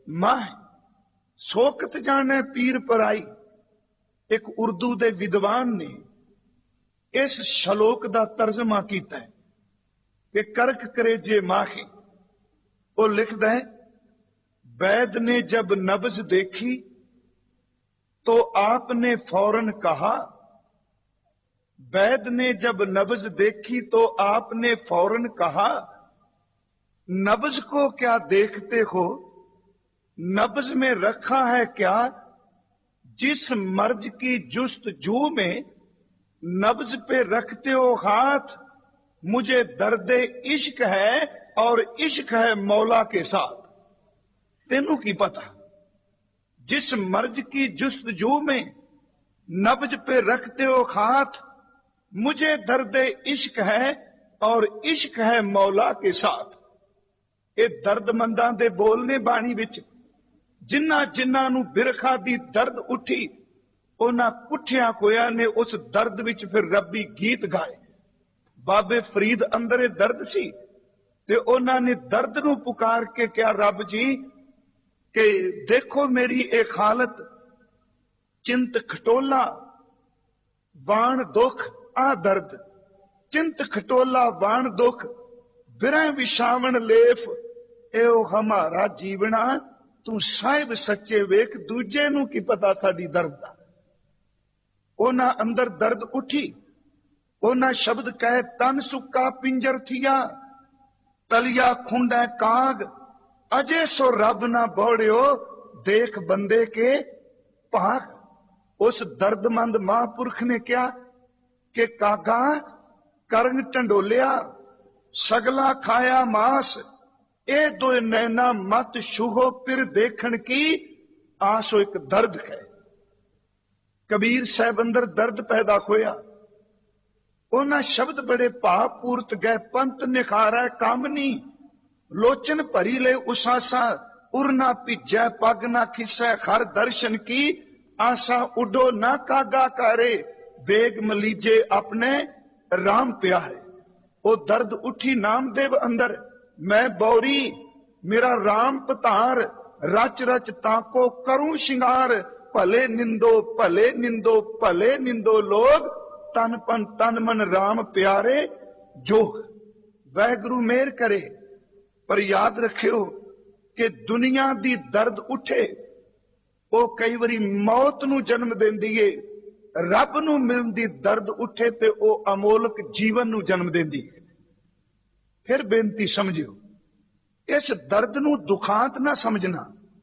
माह सोकत जाने पीर पराई। एक उर्दू दे विद्वान ने इस शलोक दा तर्जमा कीता है कि करक करेजे माहे। वो लिखदा है, वैद ने जब नब्ज देखी तो आपने फौरन कहा, वैद ने जब नब्ज देखी तो आपने फौरन कहा, नब्ज को क्या देखते हो, नब्ज में रखा है क्या। जिस मर्ज की जुस्तजू में नब्ज पे रखते हो हाथ, मुझे दर्दे इश्क है और इश्क है मौला के साथ। तेनू की पता, जिस मर्ज की जुस्तजू में नब्ज पे रखते हो हाथ, मुझे दर्दे इश्क है और इश्क है मौला के साथ। ये दर्दमंदां दे बोलने बाणी विच जिन्ना जिन्ना नू बिरखा दी दर्द उठी, उन्हां कुठिया होया ने उस दर्द विच फिर रब्बी गीत गाए। बाबे फरीद अंदर दर्द सी ते उन्हां ने दर्द नू पुकार के क्या, रब जी कि देखो मेरी एक हालत, चिंत खटोला वाण दुख आ दर्द, चिंत खटोला वाण दुख बिरह विछावण लेफ, एओ हमारा जीवना तू साहिब सच्चे वेख, दूजे नू की पता साडी दर्द दा। उन्हां अंदर दर्द उठी, उन्हां शब्द कहे, तन सुक्का पिंजर थिया, तलिया खुंडै काग, अजे सो रब ना बौड़ियो, देख बंदे के भाग। उस दर्दमंद महापुरख ने क्या कि कागा करंग टंडोलिया, सगला खाया मास, ए दो नैना मत छूहो पिर देखण की आसो। एक दर्द है। कबीर साहब अंदर दर्द पैदा होया, उन्हां शब्द बड़े भावपूर्त गए, पंत निखारा कामनी, लोचन भरी ले उसासा, उर ना भिजै पग ना खिसै खर दर्शन की आशा, उडो ना कागा कारे बेग मलीजे अपने राम प्यारे। वो दर्द उठी नामदेव अंदर, मैं बौरी मेरा राम पतार, रच रच ताको करूं शिंगार, भले निंदो भले निंदो भले निंदो लोग, तन मन राम प्यारे जोग। वाहिगुरु मेहर करे, पर याद रखियो कि दुनिया दी दर्द उठे, वो कई बारी मौत नू जन्म देंदी है। रब नू मिलण दी दर्द उठे ते वो अमोलक जीवन नू जन्म देंदी है। फिर बेनती समझियो, इस दर्द नू दुखांत ना समझना,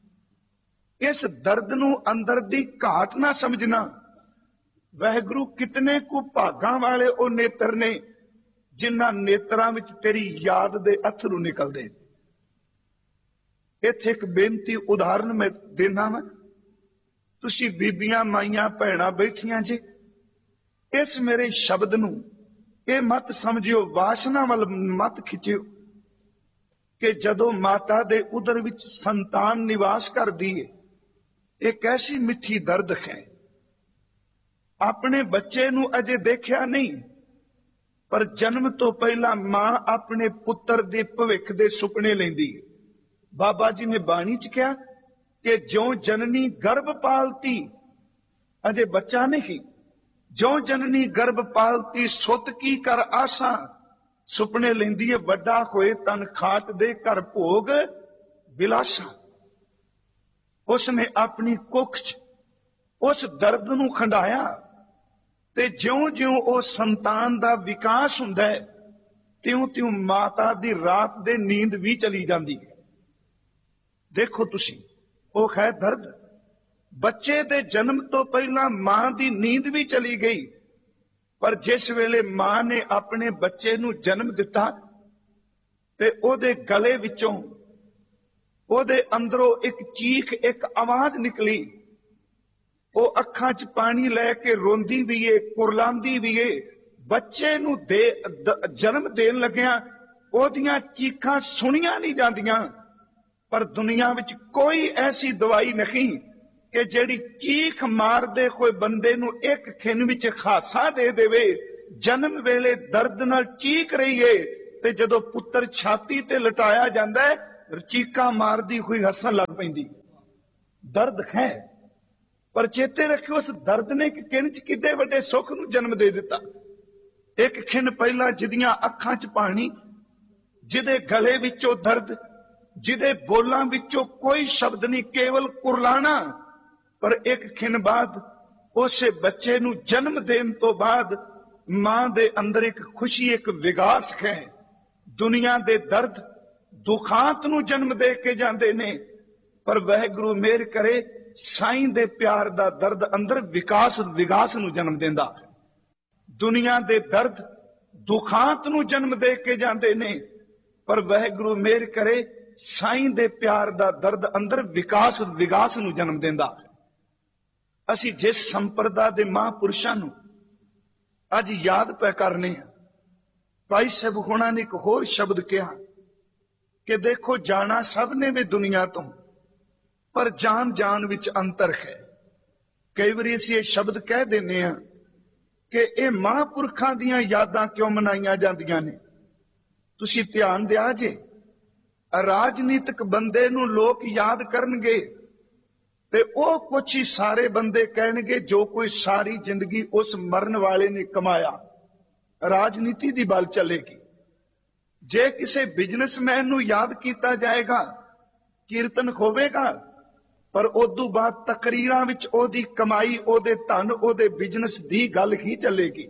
इस दर्द नू अंदर दी घाट ना समझना। वाहिगुरु कितने को भागां वाले ओ नेत्र ने जिन्हां नेत्रां विच तेरी याद दे अथरू निकलदे। इत्थे एक बेनती उदाहरण मैं देना वा, तुसी बीबियां माइयां भैणां बैठियां जे, इस मेरे शब्द नू ये मत समझियो, वासना वाल मत खिंचियो कि जदों माता दे उदर विच संतान निवास करदी है, एक ऐसी मिठी दर्द है। अपने बच्चे नू अजे देखिया नहीं, पर जन्म तो पहला मां अपने पुत्र दे भविख दे सुपने लैंदी है। बाबा जी ने बाणी च कहा कि ज्यों जननी गर्भ पालती, अजे बच्चा नहीं, ज्यों जननी गर्भ पालती सुत की कर आसा, सुपने लेंदी है वड्डा होए तन खाट दे कर भोग विलासा। उसने अपनी कुख च उस दर्द नू खंडाया ते ज्यों ज्यों ओ संतान दा विकास हुंदा है, त्यों त्यों माता दी रात दे नींद भी चली जाती है। देखो तुसी, वो है दर्द। बच्चे दे जन्म तो पहला मां दी नींद भी चली गई, पर जिस वेले मां ने अपने बच्चे नू जन्म दिता ते ओदे गले विचों, ओदे अंदरों एक चीख, एक आवाज निकली। वो अखां च पानी लैके रोंदी भी है, कुरलांदी भी है। बच्चे नू जन्म देन लग्या ओदियां चीखां सुनिया नहीं जांदियां, पर दुनिया विच कोई ऐसी दवाई नहीं कि जेड़ी चीख मार दे कोई बंदे नू एक खिन विच खासा दे देवे। जन्म वेले दर्द नाल चीख रही है ते जदों पुत्र छाती ते लटाया जांदा है, ਚੀਕਾਂ ਮਾਰਦੀ ਹੋਈ ਹੱਸਣ ਲੱਗ ਪੈਂਦੀ। ਦਰਦ ਹੈ, ਪਰ ਚੇਤੇ ਰੱਖਿਓ ਉਸ ਦਰਦ ਨੇ ਇੱਕ ਖਿਣ ਚ ਕਿੱਡੇ ਵੱਡੇ ਸੁੱਖ ਨੂੰ ਜਨਮ ਦੇ ਦਿੱਤਾ। ਇੱਕ ਖਿਣ ਪਹਿਲਾਂ ਜਿਹਦੀਆਂ ਅੱਖਾਂ 'ਚ ਪਾਣੀ, ਜਿਹਦੇ ਗਲੇ ਵਿੱਚੋਂ ਦਰਦ, ਜਿਹਦੇ ਬੋਲਾਂ ਵਿੱਚੋਂ ਕੋਈ ਸ਼ਬਦ ਨਹੀਂ, ਕੇਵਲ ਕੁਰਲਾਣਾ। ਪਰ ਇੱਕ ਖਿਣ ਬਾਅਦ ਉਸੇ ਬੱਚੇ ਨੂੰ ਜਨਮ ਦੇਣ ਤੋਂ ਬਾਅਦ ਮਾਂ ਦੇ ਅੰਦਰ ਇੱਕ ਖੁਸ਼ੀ, ਇੱਕ ਵਿਗਾਸ ਹੈ। ਦੁਨੀਆ ਦੇ ਦਰਦ ਦੁਖਾਂਤ ਨੂੰ ਜਨਮ ਦੇ ਕੇ ਜਾਂਦੇ ਨੇ, ਪਰ ਵਾਹਿਗੁਰੂ ਮਿਹਰ ਕਰੇ ਸਾਈਂ ਦੇ ਪਿਆਰ ਦਾ ਦਰਦ ਅੰਦਰ ਵਿਗਾਸ ਨੂੰ ਜਨਮ ਦਿੰਦਾ। ਦੁਨੀਆ ਦੇ ਦਰਦ ਦੁਖਾਂਤ ਨੂੰ ਜਨਮ ਦੇ ਕੇ ਜਾਂਦੇ ਨੇ, ਪਰ ਵਾਹਿਗੁਰੂ ਮਿਹਰ ਕਰੇ ਸਾਈਂ ਦੇ ਪਿਆਰ ਦਾ ਦਰਦ ਅੰਦਰ ਵਿਗਾਸ ਨੂੰ ਜਨਮ ਦਿੰਦਾ। ਅਸੀਂ ਜਿਸ ਸੰਪਰਦਾ ਦੇ ਮਹਾਂਪੁਰਸ਼ਾਂ ਨੂੰ ਅੱਜ ਯਾਦ ਪੈ ਕਰਨੇ ਆ, ਭਾਈ ਸਾਹਿਬ ਹੋਣਾ ਨੇ ਇੱਕ ਹੋਰ ਸ਼ਬਦ ਕਿਹਾ ਕਿ ਦੇਖੋ ਜਾਣਾ ਸਭ ਨੇ ਵੀ ਦੁਨੀਆ ਤੋਂ, ਪਰ ਜਾਨ ਵਿੱਚ ਅੰਤਰ ਹੈ। ਕਈ ਵਾਰੀ ਅਸੀਂ ਇਹ ਸ਼ਬਦ ਕਹਿ ਦਿੰਦੇ ਆ ਕਿ ਇਹ ਮਹਾਂਪੁਰਖਾਂ ਦੀਆਂ ਯਾਦਾਂ ਕਿਉਂ ਮਨਾਈਆਂ ਜਾਂਦੀਆਂ ਨੇ। ਤੁਸੀਂ ਧਿਆਨ ਦਿਆ ਜੇ, ਰਾਜਨੀਤਿਕ ਬੰਦੇ ਨੂੰ ਲੋਕ ਯਾਦ ਕਰਨਗੇ ਤੇ ਉਹ ਕੁਛ ਹੀ ਸਾਰੇ ਬੰਦੇ ਕਹਿਣਗੇ ਜੋ ਕੋਈ ਸਾਰੀ ਜ਼ਿੰਦਗੀ ਉਸ ਮਰਨ ਵਾਲੇ ਨੇ ਕਮਾਇਆ। ਰਾਜਨੀਤੀ ਦੀ ਬਲ ਚੱਲੇਗੀ। ਜੇ ਕਿਸੇ ਬਿਜ਼ਨਸਮੈਨ ਨੂੰ ਯਾਦ ਕੀਤਾ ਜਾਏਗਾ, ਕੀਰਤਨ ਹੋਵੇਗਾ, ਪਰ ਉਦੋਂ ਬਾਅਦ ਤਕਰੀਰਾਂ ਵਿੱਚ ਉਹਦੀ ਕਮਾਈ, ਉਹਦੇ ਧਨ, ਉਹਦੇ ਬਿਜ਼ਨਸ ਦੀ ਗੱਲ ਹੀ ਚੱਲੇਗੀ।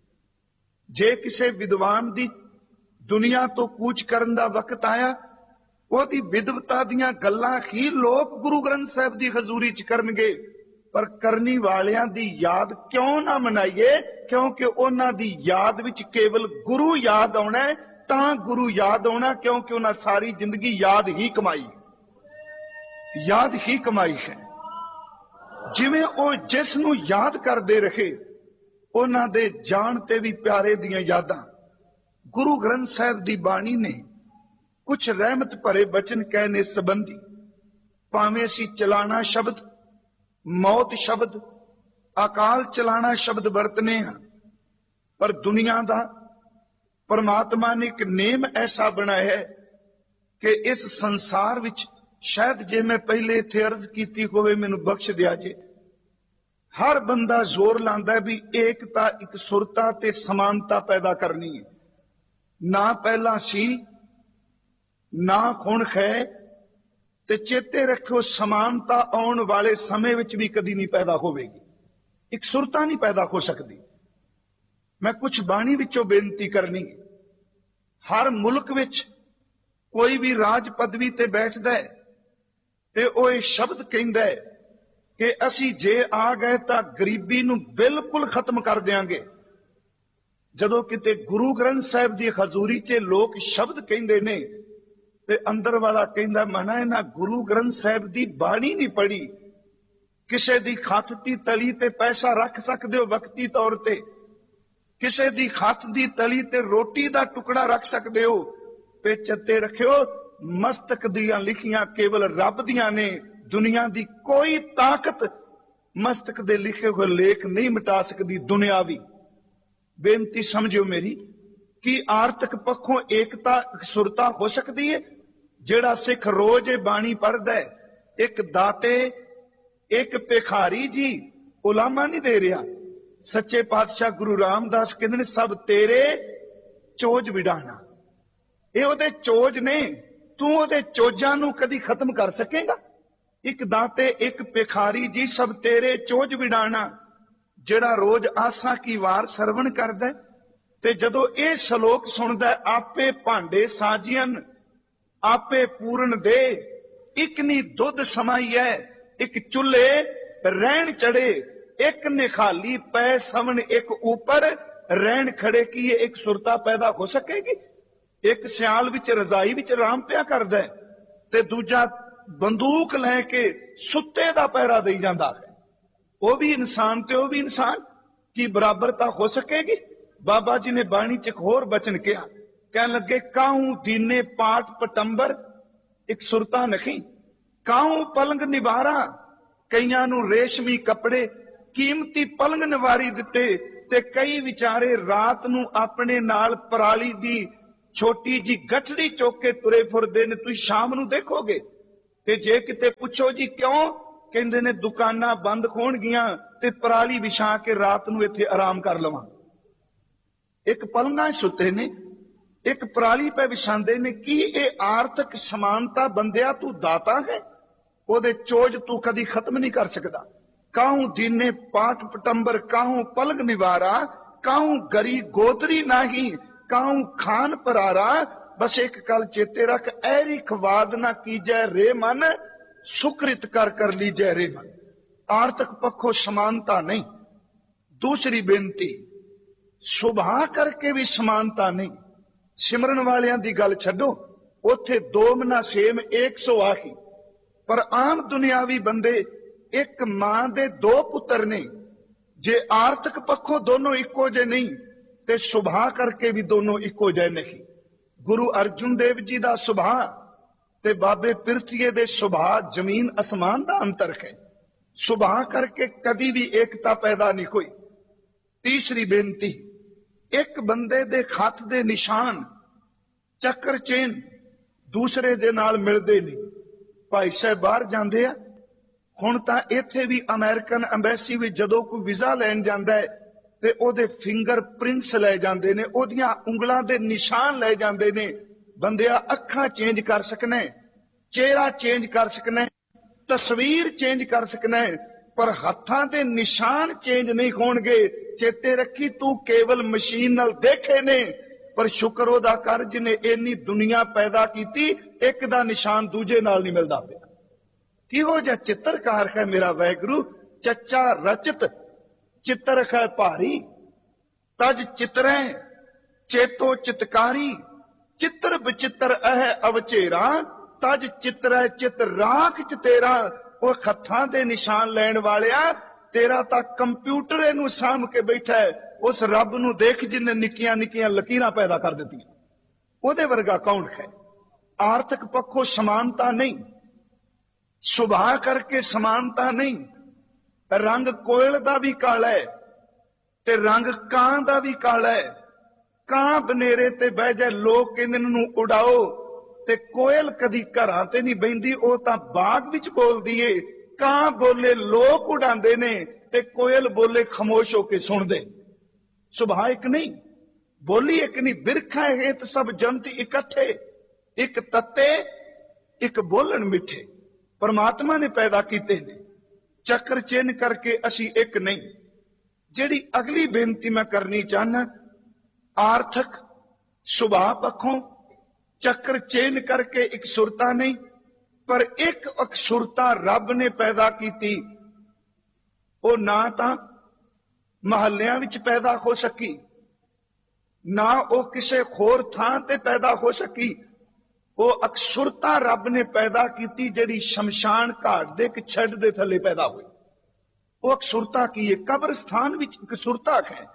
ਜੇ ਕਿਸੇ ਵਿਦਵਾਨ ਦੀ ਦੁਨੀਆ ਤੋਂ ਕੂਚ ਕਰਨ ਦਾ ਵਕਤ ਆਇਆ, ਉਹਦੀ ਵਿਦਵਤਾ ਦੀਆਂ ਗੱਲਾਂ ਹੀ ਲੋਕ ਗੁਰੂ ਗ੍ਰੰਥ ਸਾਹਿਬ ਦੀ ਹਜ਼ੂਰੀ 'ਚ ਕਰਨਗੇ। ਪਰ ਕਰਨੀ ਵਾਲਿਆਂ ਦੀ ਯਾਦ ਕਿਉਂ ਨਾ ਮਨਾਈਏ? ਕਿਉਂਕਿ ਉਹਨਾਂ ਦੀ ਯਾਦ ਵਿੱਚ ਕੇਵਲ ਗੁਰੂ ਯਾਦ ਆਉਣਾ, ਤਾਂ ਗੁਰੂ ਯਾਦ ਆਉਣਾ ਕਿਉਂਕਿ ਉਹਨਾਂ ਸਾਰੀ ਜ਼ਿੰਦਗੀ ਯਾਦ ਹੀ ਕਮਾਈ ਹੈ। ਜਿਵੇਂ ਉਹ ਜਿਸ ਨੂੰ ਯਾਦ ਕਰਦੇ ਰਹੇ, ਉਹਨਾਂ ਦੇ ਜਾਣ ਤੇ ਵੀ ਪਿਆਰੇ ਦੀਆਂ ਯਾਦਾਂ। ਗੁਰੂ ਗ੍ਰੰਥ ਸਾਹਿਬ ਦੀ ਬਾਣੀ ਨੇ ਕੁਝ ਰਹਿਮਤ ਭਰੇ ਬਚਨ ਕਹਿਣੇ ਸੰਬੰਧੀ, ਭਾਵੇਂ ਅਸੀਂ ਚਲਾਣਾ ਸ਼ਬਦ, ਮੌਤ ਸ਼ਬਦ, ਅਕਾਲ ਚਲਾਣਾ ਸ਼ਬਦ ਵਰਤਨੇ ਹਾਂ, ਪਰ ਦੁਨੀਆ ਦਾ ਪਰਮਾਤਮਾ ਨੇ ਇੱਕ ਨੇਮ ਐਸਾ ਬਣਾਇਆ ਕਿ ਇਸ ਸੰਸਾਰ ਵਿੱਚ, ਸ਼ਾਇਦ ਜੇ ਮੈਂ ਪਹਿਲੇ ਇੱਥੇ ਅਰਜ਼ ਕੀਤੀ ਹੋਵੇ ਮੈਨੂੰ ਬਖਸ਼ ਦਿਆ ਜੇ, ਹਰ ਬੰਦਾ ਜ਼ੋਰ ਲਾਂਦਾ ਵੀ ਏਕਤਾ, ਇੱਕ ਸੁਰਤਾ ਤੇ ਸਮਾਨਤਾ ਪੈਦਾ ਕਰਨੀ ਹੈ। ਨਾ ਪਹਿਲਾਂ ਸੀ, ਨਾ ਹੁਣ ਹੈ, ਤੇ ਚੇਤੇ ਰੱਖਿਓ ਸਮਾਨਤਾ ਆਉਣ ਵਾਲੇ ਸਮੇਂ ਵਿੱਚ ਵੀ ਕਦੀ ਨਹੀਂ ਪੈਦਾ ਹੋਵੇਗੀ। ਇੱਕ ਸੁਰਤਾ ਨਹੀਂ ਪੈਦਾ ਹੋ ਸਕਦੀ। ਮੈਂ ਕੁਝ ਬਾਣੀ ਵਿੱਚੋਂ ਬੇਨਤੀ ਕਰਨੀ ਹੈ। ਹਰ ਮੁਲਕ ਵਿੱਚ ਕੋਈ ਵੀ ਰਾਜ ਪਦਵੀ ਤੇ ਬੈਠਦਾ ਹੈ ਤੇ ਉਹ ਇਹ ਸ਼ਬਦ ਕਹਿੰਦਾ ਹੈ ਕਿ ਅਸੀਂ ਜੇ ਆ ਗਏ ਤਾਂ ਗਰੀਬੀ ਨੂੰ ਬਿਲਕੁਲ ਖਤਮ ਕਰ ਦਿਆਂਗੇ। ਜਦੋਂ ਕਿਤੇ ਗੁਰੂ ਗ੍ਰੰਥ ਸਾਹਿਬ ਦੀ ਹਜ਼ੂਰੀ 'ਚ ਲੋਕ ਸ਼ਬਦ ਕਹਿੰਦੇ ਨੇ ਤੇ ਅੰਦਰ ਵਾਲਾ ਕਹਿੰਦਾ, ਮਨਾ ਇਹਨਾਂ ਗੁਰੂ ਗ੍ਰੰਥ ਸਾਹਿਬ ਦੀ ਬਾਣੀ ਨਹੀਂ ਪੜ੍ਹੀ। ਕਿਸੇ ਦੀ ਹੱਥ ਦੀ ਤਲੀ ਤੇ ਪੈਸਾ ਰੱਖ ਸਕਦੇ ਹੋ ਵਕਤੀ ਤੌਰ ਤੇ, ਕਿਸੇ ਦੀ ਹੱਥ ਦੀ ਤਲੀ ਤੇ ਰੋਟੀ ਦਾ ਟੁਕੜਾ ਰੱਖ ਸਕਦੇ ਹੋ। ਤੇ ਚੇਤੇ ਰੱਖਿਓ, ਮਸਤਕ ਦੀਆਂ ਲਿਖੀਆਂ ਕੇਵਲ ਰੱਬ ਦੀਆਂ ਨੇ। ਦੁਨੀਆ ਦੀ ਕੋਈ ਤਾਕਤ ਮਸਤਕ ਦੇ ਲਿਖੇ ਹੋਏ ਲੇਖ ਨਹੀਂ ਮਿਟਾ ਸਕਦੀ ਦੁਨਿਆਵੀ। ਬੇਨਤੀ ਸਮਝਿਓ ਮੇਰੀ, ਕਿ ਆਰਥਿਕ ਪੱਖੋਂ ਏਕਤਾ, ਸੁਰਤਾ ਹੋ ਸਕਦੀ ਹੈ? ਜਿਹੜਾ ਸਿੱਖ ਰੋਜ਼ ਇਹ ਬਾਣੀ ਪੜ੍ਹਦਾ ਹੈ, ਇੱਕ ਦਾਤੇ, ਇੱਕ ਭਿਖਾਰੀ ਜੀ, ਉਲਾਮਾ ਨਹੀਂ ਦੇ ਰਿਹਾ। ਸੱਚੇ ਪਾਤਸ਼ਾਹ ਗੁਰੂ ਰਾਮਦਾਸ ਕਹਿੰਦੇ ਨੇ, ਸਭ ਤੇਰੇ ਚੋਜ ਵਿਡਾਣਾ। ਇਹ ਉਹਦੇ ਚੋਜ ਨੇ, ਤੂੰ ਉਹਦੇ ਚੋਜਾਂ ਨੂੰ ਕਦੀ ਖਤਮ ਕਰ ਸਕੇਗਾ? ਇੱਕ ਦਾਤੇ, ਇੱਕ ਭਿਖਾਰੀ ਜੀ, ਸਭ ਤੇਰੇ ਚੋਜ ਵਿਡਾਣਾ। ਜਿਹੜਾ ਰੋਜ਼ ਆਸਾ ਕੀ ਵਾਰ ਸਰਵਣ ਕਰਦਾ ਤੇ ਜਦੋਂ ਇਹ ਸ਼ਲੋਕ ਸੁਣਦਾ, ਆਪੇ ਭਾਂਡੇ ਸਾਜੀਆਂ, ਆਪੇ ਪੂਰਨ ਦੇ, ਇੱਕ ਨੀ ਦੁੱਧ ਸਮਾਈਐ, ਇੱਕ ਚੁੱਲ੍ਹੇ ਰਹਿਣ ਚੜੇ, ਇੱਕ ਨਿਖਾਲੀ ਪੈ ਸਵਣ, ਇੱਕ ਉੱਪਰ ਰਹਿਣ ਖੜੇ। ਕੀ ਇਹ ਇੱਕ ਸੁਰਤਾ ਪੈਦਾ ਹੋ ਸਕੇਗੀ? ਇੱਕ ਸਿਆਲ ਵਿੱਚ ਰਜ਼ਾਈ ਵਿੱਚ ਆਰਾਮ ਪਿਆ ਕਰਦਾ ਤੇ ਦੂਜਾ ਬੰਦੂਕ ਲੈ ਕੇ ਸੁੱਤੇ ਦਾ ਪਹਿਰਾ ਦੇਈ ਜਾਂਦਾ ਹੈ। ਉਹ ਵੀ ਇਨਸਾਨ ਤੇ ਉਹ ਵੀ ਇਨਸਾਨ, ਕੀ ਬਰਾਬਰਤਾ ਹੋ ਸਕੇਗੀ? ਬਾਬਾ ਜੀ ਨੇ ਬਾਣੀ 'ਚ ਇੱਕ ਹੋਰ ਬਚਨ ਕਿਹਾ, ਕਹਿਣ ਲੱਗੇ, ਕਾਹੂ ਦੀਨੇ ਪਾਟ ਪਟੰਬਰ, ਇੱਕ ਸੁਰਤਾ ਨਖੀ, ਕਾਹੂ ਪਲੰਗ ਨਿਵਾਰਾ। ਕਈਆਂ ਨੂੰ ਰੇਸ਼ਮੀ ਕੱਪੜੇ, ਕੀਮਤੀ ਪਲੰਗ ਨਿਵਾਰੀ ਦਿੱਤੇ ਤੇ ਕਈ ਵਿਚਾਰੇ ਰਾਤ ਨੂੰ ਆਪਣੇ ਨਾਲ ਪਰਾਲੀ ਦੀ ਛੋਟੀ ਜੀ ਗਠੜੀ ਚੁੱਕ ਕੇ ਤੁਰੇ ਫਿਰਦੇ ਨੇ, ਤੁਸੀਂ ਸ਼ਾਮ ਨੂੰ ਦੇਖੋਗੇ। ਤੇ ਜੇ ਕਿਤੇ ਪੁੱਛੋ ਜੀ ਕਿਉਂ, ਕਹਿੰਦੇ ਨੇ ਦੁਕਾਨਾਂ ਬੰਦ ਹੋਣਗੀਆਂ ਤੇ ਪਰਾਲੀ ਵਿਛਾ ਕੇ ਰਾਤ ਨੂੰ ਇੱਥੇ ਆਰਾਮ ਕਰ ਲਵਾਂ। ਇੱਕ ਪਲੰਘਾਂ ਸੁੱਤੇ ਨੇ, ਇੱਕ ਪਰਾਲੀ ਪੈ ਵਿਛਾਉਂਦੇ ਨੇ। ਕੀ ਇਹ ਆਰਥਿਕ ਸਮਾਨਤਾ ਬੰਦਿਆ ਤੂੰ ਦਾਤਾ ਹੈ? ਉਹਦੇ ਚੋਜ ਤੂੰ ਕਦੀ ਖਤਮ ਨਹੀਂ ਕਰ ਸਕਦਾ। ਕਾਹੂ ਦੀਨੇ ਪਾਟ ਪਟੰਬਰ, ਕਾਹੂ ਪਲਗ ਨਿਵਾਰਾ, ਕਾਹੂ ਗਰੀ ਗੋਦਰੀ ਨਾਹੀ, ਕਾਹੂ ਖਾਨ ਪਰਾਰਾ। ਬਸ ਇੱਕ ਗੱਲ ਚੇਤੇ ਰੱਖ, ਐਰੀ ਖਵਾਦ ਨਾ ਕੀਜੈ ਰੇ ਮਨ, ਸੁਕ੍ਰਿਤ ਕਰ ਕਰ ਲੀਜੈ ਰੇ ਮਨ। ਆਰਥਿਕ ਪੱਖੋਂ ਸਮਾਨਤਾ ਨਹੀਂ। ਦੂਸਰੀ ਬੇਨਤੀ, ਸੁਭਾਅ ਕਰਕੇ ਵੀ ਸਮਾਨਤਾ ਨਹੀਂ। ਸਿਮਰਨ ਵਾਲਿਆਂ ਦੀ ਗੱਲ ਛੱਡੋ, ਉੱਥੇ 2 ਮਨਾ ਸੇਮ 100 ਆਹੀ। ਪਰ ਆਮ ਦੁਨਿਆਵੀ ਬੰਦੇ, ਇੱਕ ਮਾਂ ਦੇ 2 ਪੁੱਤਰ ਨੇ। ਜੇ ਆਰਥਿਕ ਪੱਖੋਂ ਦੋਨੋਂ ਇੱਕੋ ਜਿਹੇ ਨਹੀਂ ਤੇ ਸੁਭਾਅ ਕਰਕੇ ਵੀ ਦੋਨੋਂ ਇੱਕੋ ਜਿਹੇ ਨਹੀਂ। ਗੁਰੂ ਅਰਜੁਨ ਦੇਵ ਜੀ ਦਾ ਸੁਭਾਅ ਤੇ ਬਾਬੇ ਪਿਰਥੀਏ ਦੇ ਸੁਭਾਅ ਜ਼ਮੀਨ ਅਸਮਾਨ ਦਾ ਅੰਤਰ ਹੈ। ਸੁਭਾਅ ਕਰਕੇ ਕਦੀ ਵੀ ਏਕਤਾ ਪੈਦਾ ਨਹੀਂ ਹੋਈ। ਤੀਸਰੀ ਬੇਨਤੀ, ਇੱਕ ਬੰਦੇ ਦੇ ਹੱਥ ਦੇ ਨਿਸ਼ਾਨ ਚੱਕਰ ਚੇਨ ਦੂਸਰੇ ਦੇ ਨਾਲ ਮਿਲਦੇ ਨਹੀਂ। ਭਾਈ ਸਾਹਿਬ ਬਾਹਰ ਜਾਂਦੇ ਆ, ਹੁਣ ਤਾਂ ਇੱਥੇ ਵੀ ਅਮਰੀਕਨ ਐਮਬੈਸੀ ਵਿੱਚ ਜਦੋਂ ਕੋਈ ਵੀਜ਼ਾ ਲੈਣ ਜਾਂਦਾ ਹੈ ਤੇ ਉਹਦੇ ਫਿੰਗਰ ਪ੍ਰਿੰਟਸ ਲੈ ਜਾਂਦੇ ਨੇ, ਉਹਦੀਆਂ ਉਂਗਲਾਂ ਦੇ ਨਿਸ਼ਾਨ ਲੈ ਜਾਂਦੇ ਨੇ। ਬੰਦਿਆ ਅੱਖਾਂ ਚੇਂਜ ਕਰ ਸਕਣਾ, ਚਿਹਰਾ ਚੇਂਜ ਕਰ ਸਕਣਾ, ਤਸਵੀਰ ਚੇਂਜ ਕਰ ਸਕਣਾ, ਪਰ ਹੱਥਾਂ ਦੇ ਨਿਸ਼ਾਨ ਚੇਂਜ ਨਹੀਂ ਹੋਣਗੇ। ਚੇਤੇ ਰੱਖੀ, ਤੂੰ ਕੇਵਲ ਮਸ਼ੀਨ ਨਾਲ ਦੇਖੇ ਨੇ, ਪਰ ਸ਼ੁਕਰ ਉਹਦਾ ਕਰ ਜਿਹਨੇ ਇੰਨੀ ਦੁਨੀਆ ਪੈਦਾ ਕੀਤੀ, ਇੱਕ ਦਾ ਨਿਸ਼ਾਨ ਦੂਜੇ ਨਾਲ ਨਹੀਂ ਮਿਲਦਾ ਪਿਆ। ਕਿਹੋ ਜਿਹਾ ਚਿੱਤਰਕਾਰ ਹੈ ਮੇਰਾ ਵਾਹਿਗੁਰੂ, ਚੱਚਾ ਰਚਤ ਚਿੱਤਰ ਹੈ ਭਾਰੀ, ਤਜ ਚਿਤਰੈ ਚੇਤੋ ਚਿਤਕਾਰੀ, ਚਿੱਤਰ ਬਚਿੱਤਰ ਅਹ ਅਵਚੇਰਾ, ਤਜ ਚਿਤਰੈ ਚਿਤ ਰਾਖ ਚ ਤੇਰਾ। ਉਹ ਹੱਥਾਂ ਦੇ ਨਿਸ਼ਾਨ ਲੈਣ ਵਾਲਿਆ, ਤੇਰਾ ਤਾਂ ਕੰਪਿਊਟਰ ਇਹਨੂੰ ਸਾਂਭ ਕੇ ਬੈਠਾ ਹੈ। ਉਸ ਰੱਬ ਨੂੰ ਦੇਖ ਜਿਹਨੇ ਨਿੱਕੀਆਂ ਨਿੱਕੀਆਂ ਲਕੀਰਾਂ ਪੈਦਾ ਕਰ ਦਿੱਤੀਆਂ, ਉਹਦੇ ਵਰਗਾ ਕੌਣ ਹੈ? ਆਰਥਿਕ ਪੱਖੋਂ ਸਮਾਨਤਾ ਨਹੀਂ, ਸੁਭਾਅ ਕਰਕੇ ਸਮਾਨਤਾ ਨਹੀਂ। ਰੰਗ ਕੋਇਲ ਦਾ ਵੀ ਕਾਲਾ ਹੈ ਤੇ ਰੰਗ ਕਾਂ ਦਾ ਵੀ ਕਾਲਾ ਹੈ। ਕਾਂ ਬਨੇਰੇ ਤੇ ਬਹਿ ਜਾਏ, ਲੋਕ ਕਹਿੰਦੇ ਨੂੰ ਉਡਾਓ, ਤੇ ਕੋਇਲ ਕਦੀ ਘਰਾਂ ਤੇ ਨਹੀਂ ਬਹਿੰਦੀ, ਉਹ ਤਾਂ ਬਾਗ ਵਿੱਚ ਬੋਲਦੀ ਏ। ਕਾਂ ਬੋਲੇ ਲੋਕ ਉਡਾਉਂਦੇ ਨੇ ਤੇ ਕੋਇਲ ਬੋਲੇ ਖਾਮੋਸ਼ ਹੋ ਕੇ ਸੁਣਦੇ। ਸੁਭਾਅ ਇੱਕ ਨਹੀਂ, ਬੋਲੀ ਇੱਕ ਨਹੀਂ। ਬਿਰਖਾ ਹੇਤ ਸਭ ਜੰਤ ਇਕੱਠੇ, ਇੱਕ ਤੱਤੇ ਇੱਕ ਬੋਲਣ ਮਿੱਠੇ। ਪਰਮਾਤਮਾ ਨੇ ਪੈਦਾ ਕੀਤੇ ਨੇ, ਚੱਕਰ ਚਿੰਨ ਕਰਕੇ ਅਸੀਂ ਇੱਕ ਨਹੀਂ। ਜਿਹੜੀ ਅਗਲੀ ਬੇਨਤੀ ਮੈਂ ਕਰਨੀ ਚਾਹਨਾ, ਆਰਥਿਕ ਸੁਭਾਅ ਪੱਖੋਂ ਚੱਕਰ ਚੇਨ ਕਰਕੇ ਇੱਕ ਸੁਰਤਾ ਨਹੀਂ, ਪਰ ਇੱਕ ਅਕਸੁਰਤਾ ਰੱਬ ਨੇ ਪੈਦਾ ਕੀਤੀ। ਉਹ ਨਾ ਤਾਂ ਮਹੱਲਿਆਂ ਵਿੱਚ ਪੈਦਾ ਹੋ ਸਕੀ, ਨਾ ਉਹ ਕਿਸੇ ਹੋਰ ਥਾਂ ਤੇ ਪੈਦਾ ਹੋ ਸਕੀ। ਉਹ ਅਕਸੁਰਤਾ ਰੱਬ ਨੇ ਪੈਦਾ ਕੀਤੀ, ਜਿਹੜੀ ਸ਼ਮਸ਼ਾਨ ਘਾਟ ਦੇ ਇੱਕ ਛੱਡ ਦੇ ਥੱਲੇ ਪੈਦਾ ਹੋਈ। ਉਹ ਅਕਸੁਰਤਾ ਕੀ ਹੈ? ਕਬਰਸਤਾਨ ਵਿੱਚ ਇੱਕ ਸੁਰਤਾ ਹੈ।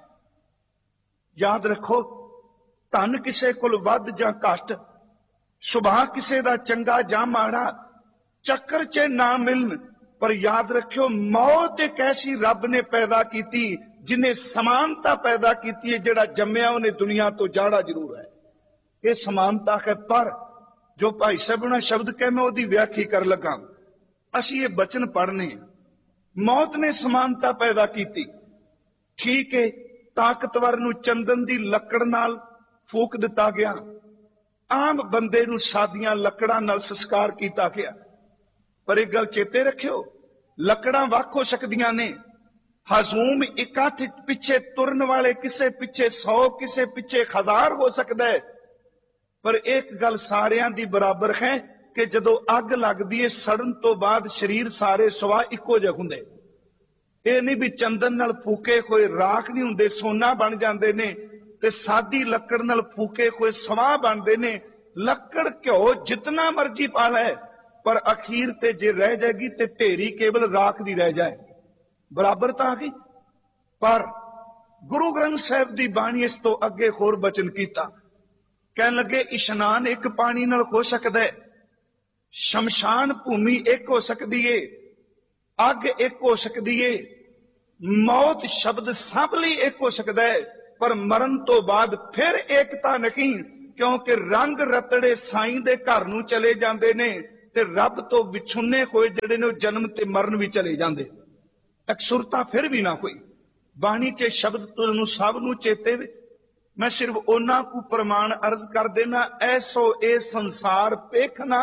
ਯਾਦ ਰੱਖੋ, ਧਨ ਕਿਸੇ ਕੋਲ ਵੱਧ ਜਾਂ ਘੱਟ, ਸੁਭਾਅ ਕਿਸੇ ਦਾ ਚੰਗਾ ਜਾਂ ਮਾੜਾ, ਚੱਕਰ 'ਚ ਨਾ ਮਿਲਣ, ਪਰ ਯਾਦ ਰੱਖਿਓ, ਮੌਤ ਇੱਕ ਐਸੀ ਰੱਬ ਨੇ ਪੈਦਾ ਕੀਤੀ ਜਿਹਨੇ ਸਮਾਨਤਾ ਪੈਦਾ ਕੀਤੀ ਹੈ। ਜਿਹੜਾ ਜੰਮਿਆ ਉਹਨੇ ਦੁਨੀਆ ਤੋਂ ਜਾਣਾ ਜ਼ਰੂਰ ਹੈ। ਇਹ ਸਮਾਨਤਾ ਹੈ। ਪਰ ਜੋ ਭਾਈ ਸਾਹਿਬ ਨੇ ਸ਼ਬਦ ਕਹੇ, ਮੈਂ ਉਹਦੀ ਵਿਆਖਿਆ ਕਰਨ ਲੱਗਾ। ਅਸੀਂ ਇਹ ਬਚਨ ਪੜ੍ਹਨੇ, ਮੌਤ ਨੇ ਸਮਾਨਤਾ ਪੈਦਾ ਕੀਤੀ। ਠੀਕ ਹੈ, ਤਾਕਤਵਰ ਨੂੰ ਚੰਦਨ ਦੀ ਲੱਕੜ ਨਾਲ ਫੂਕ ਦਿੱਤਾ ਗਿਆ, ਆਮ ਬੰਦੇ ਨੂੰ ਸਾਦੀਆਂ ਲੱਕੜਾਂ ਨਾਲ ਸੰਸਕਾਰ ਕੀਤਾ ਗਿਆ। ਪਰ ਇੱਕ ਗੱਲ ਚੇਤੇ ਰੱਖਿਓ, ਲੱਕੜਾਂ ਵੱਖ ਹੋ ਸਕਦੀਆਂ ਨੇ। ਹਜ਼ੂਮ ਇਕੱਠ ਪਿੱਛੇ ਤੁਰਨ ਵਾਲੇ ਕਿਸੇ ਪਿੱਛੇ 100, ਕਿਸੇ ਪਿੱਛੇ 1000 ਹੋ ਸਕਦਾ ਹੈ। ਪਰ ਇੱਕ ਗੱਲ ਸਾਰਿਆਂ ਦੀ ਬਰਾਬਰ ਹੈ ਕਿ ਜਦੋਂ ਅੱਗ ਲੱਗਦੀ ਹੈ, ਸੜਨ ਤੋਂ ਬਾਅਦ ਸਰੀਰ ਸਾਰੇ ਸਵਾ ਇੱਕੋ ਜਿਹੇ ਹੁੰਦੇ। ਇਹ ਨਹੀਂ ਵੀ ਚੰਦਨ ਨਾਲ ਫੂਕੇ ਹੋਏ ਰਾਖ ਨਹੀਂ ਹੁੰਦੇ, ਸੋਨਾ ਬਣ ਜਾਂਦੇ ਨੇ, ਤੇ ਸਾਦੀ ਲੱਕੜ ਨਾਲ ਫੂਕੇ ਹੋਏ ਸਵਾਹ ਬਣਦੇ ਨੇ। ਲੱਕੜ ਘਿਓ ਜਿਤਨਾ ਮਰਜੀ ਪਾ ਲੈ, ਪਰ ਅਖੀਰ ਤੇ ਜੇ ਰਹਿ ਜਾਏਗੀ ਤੇ ਢੇਰੀ ਕੇਵਲ ਰਾਖ ਦੀ ਰਹਿ ਜਾਏ। ਬਰਾਬਰਤਾ ਆ ਗਈ। ਪਰ ਗੁਰੂ ਗ੍ਰੰਥ ਸਾਹਿਬ ਦੀ ਬਾਣੀ ਇਸ ਤੋਂ ਅੱਗੇ ਹੋਰ ਬਚਨ ਕੀਤਾ। ਕਹਿਣ ਲੱਗੇ, ਇਸ਼ਨਾਨ ਇੱਕ ਪਾਣੀ ਨਾਲ ਹੋ ਸਕਦਾ ਹੈ, ਸ਼ਮਸ਼ਾਨ ਭੂਮੀ ਇੱਕ ਹੋ ਸਕਦੀ ਏ, ਅੱਗ ਇੱਕ ਹੋ ਸਕਦੀ ਏ, ਮੌਤ ਸ਼ਬਦ ਸਭ ਲਈ ਇੱਕ ਹੋ ਸਕਦਾ ਹੈ, ਪਰ ਮਰਨ ਤੋਂ ਬਾਅਦ ਫਿਰ ਏਕਤਾ ਨਹੀਂ। क्योंकि रंग रतड़े साईं दे घर नूं चले जांदे ने ते रब तो विछुन्ने होए जिहड़े ने जन्म ते मरण भी चले जांदे। अकसुरता फिर भी ना कोई बाणी च शब्द तुहानूं सब नूं चेते वे। मैं सिर्फ ओना को प्रमाण अर्ज कर देना, ऐसो ए संसार पेखना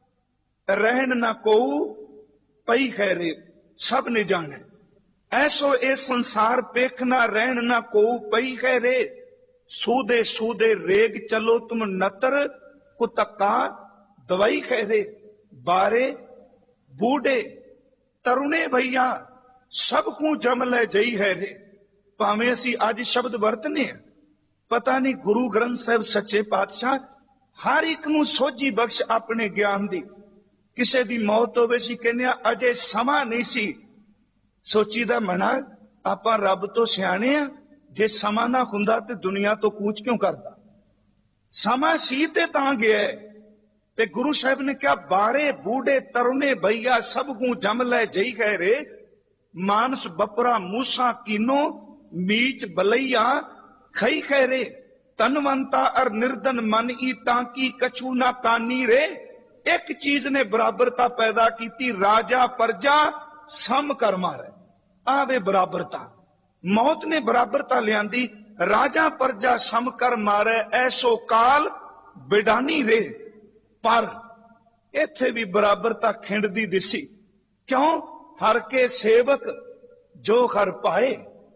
रहन ना को पई खैरे, सब ने जाने। ऐसो ए संसार पेखना रहन ना को पई खैरे, सूदे सूदे रेग चलो तुम नतर कुतक्का दवाई खैरे। बारे बूढ़े तरुणे भैया सब को जम ले जई है रे। भावें असी अज शब्द वरतने, पता नहीं गुरु ग्रंथ साहिब सच्चे पातशाह हर एक नूं सोझी बख्श अपने ज्ञान दी। किसे दी मौत होवे सी कहने अजे समा नहीं सी, सोचीदा मना आपां रब तो सियाणे आ, जे समा ना हुंदा ते दुनिया तो कूच क्यों करदा। समा सी ते तां गया है। ते गुरु साहिब ने क्या बारे बूढ़े तरुणे भैया सब को जम ले जई कह रे। मानस बपरा मूसा कीनो मीच बलैया खई कह रे। तनवंता और निर्धन मन ई ताकी कछु ना कानी रे। एक चीज ने बराबरता पैदा की थी, राजा प्रजा सम कर मारे। आवे बराबरता, मौत ने बराबरता लियांदी, राजा प्रजा सम कर मारे ऐसो काल बिडानी रे। पर इथे भी बराबरता खिंडदी दिसी। क्यों? हर के सेवक जो हर पाए।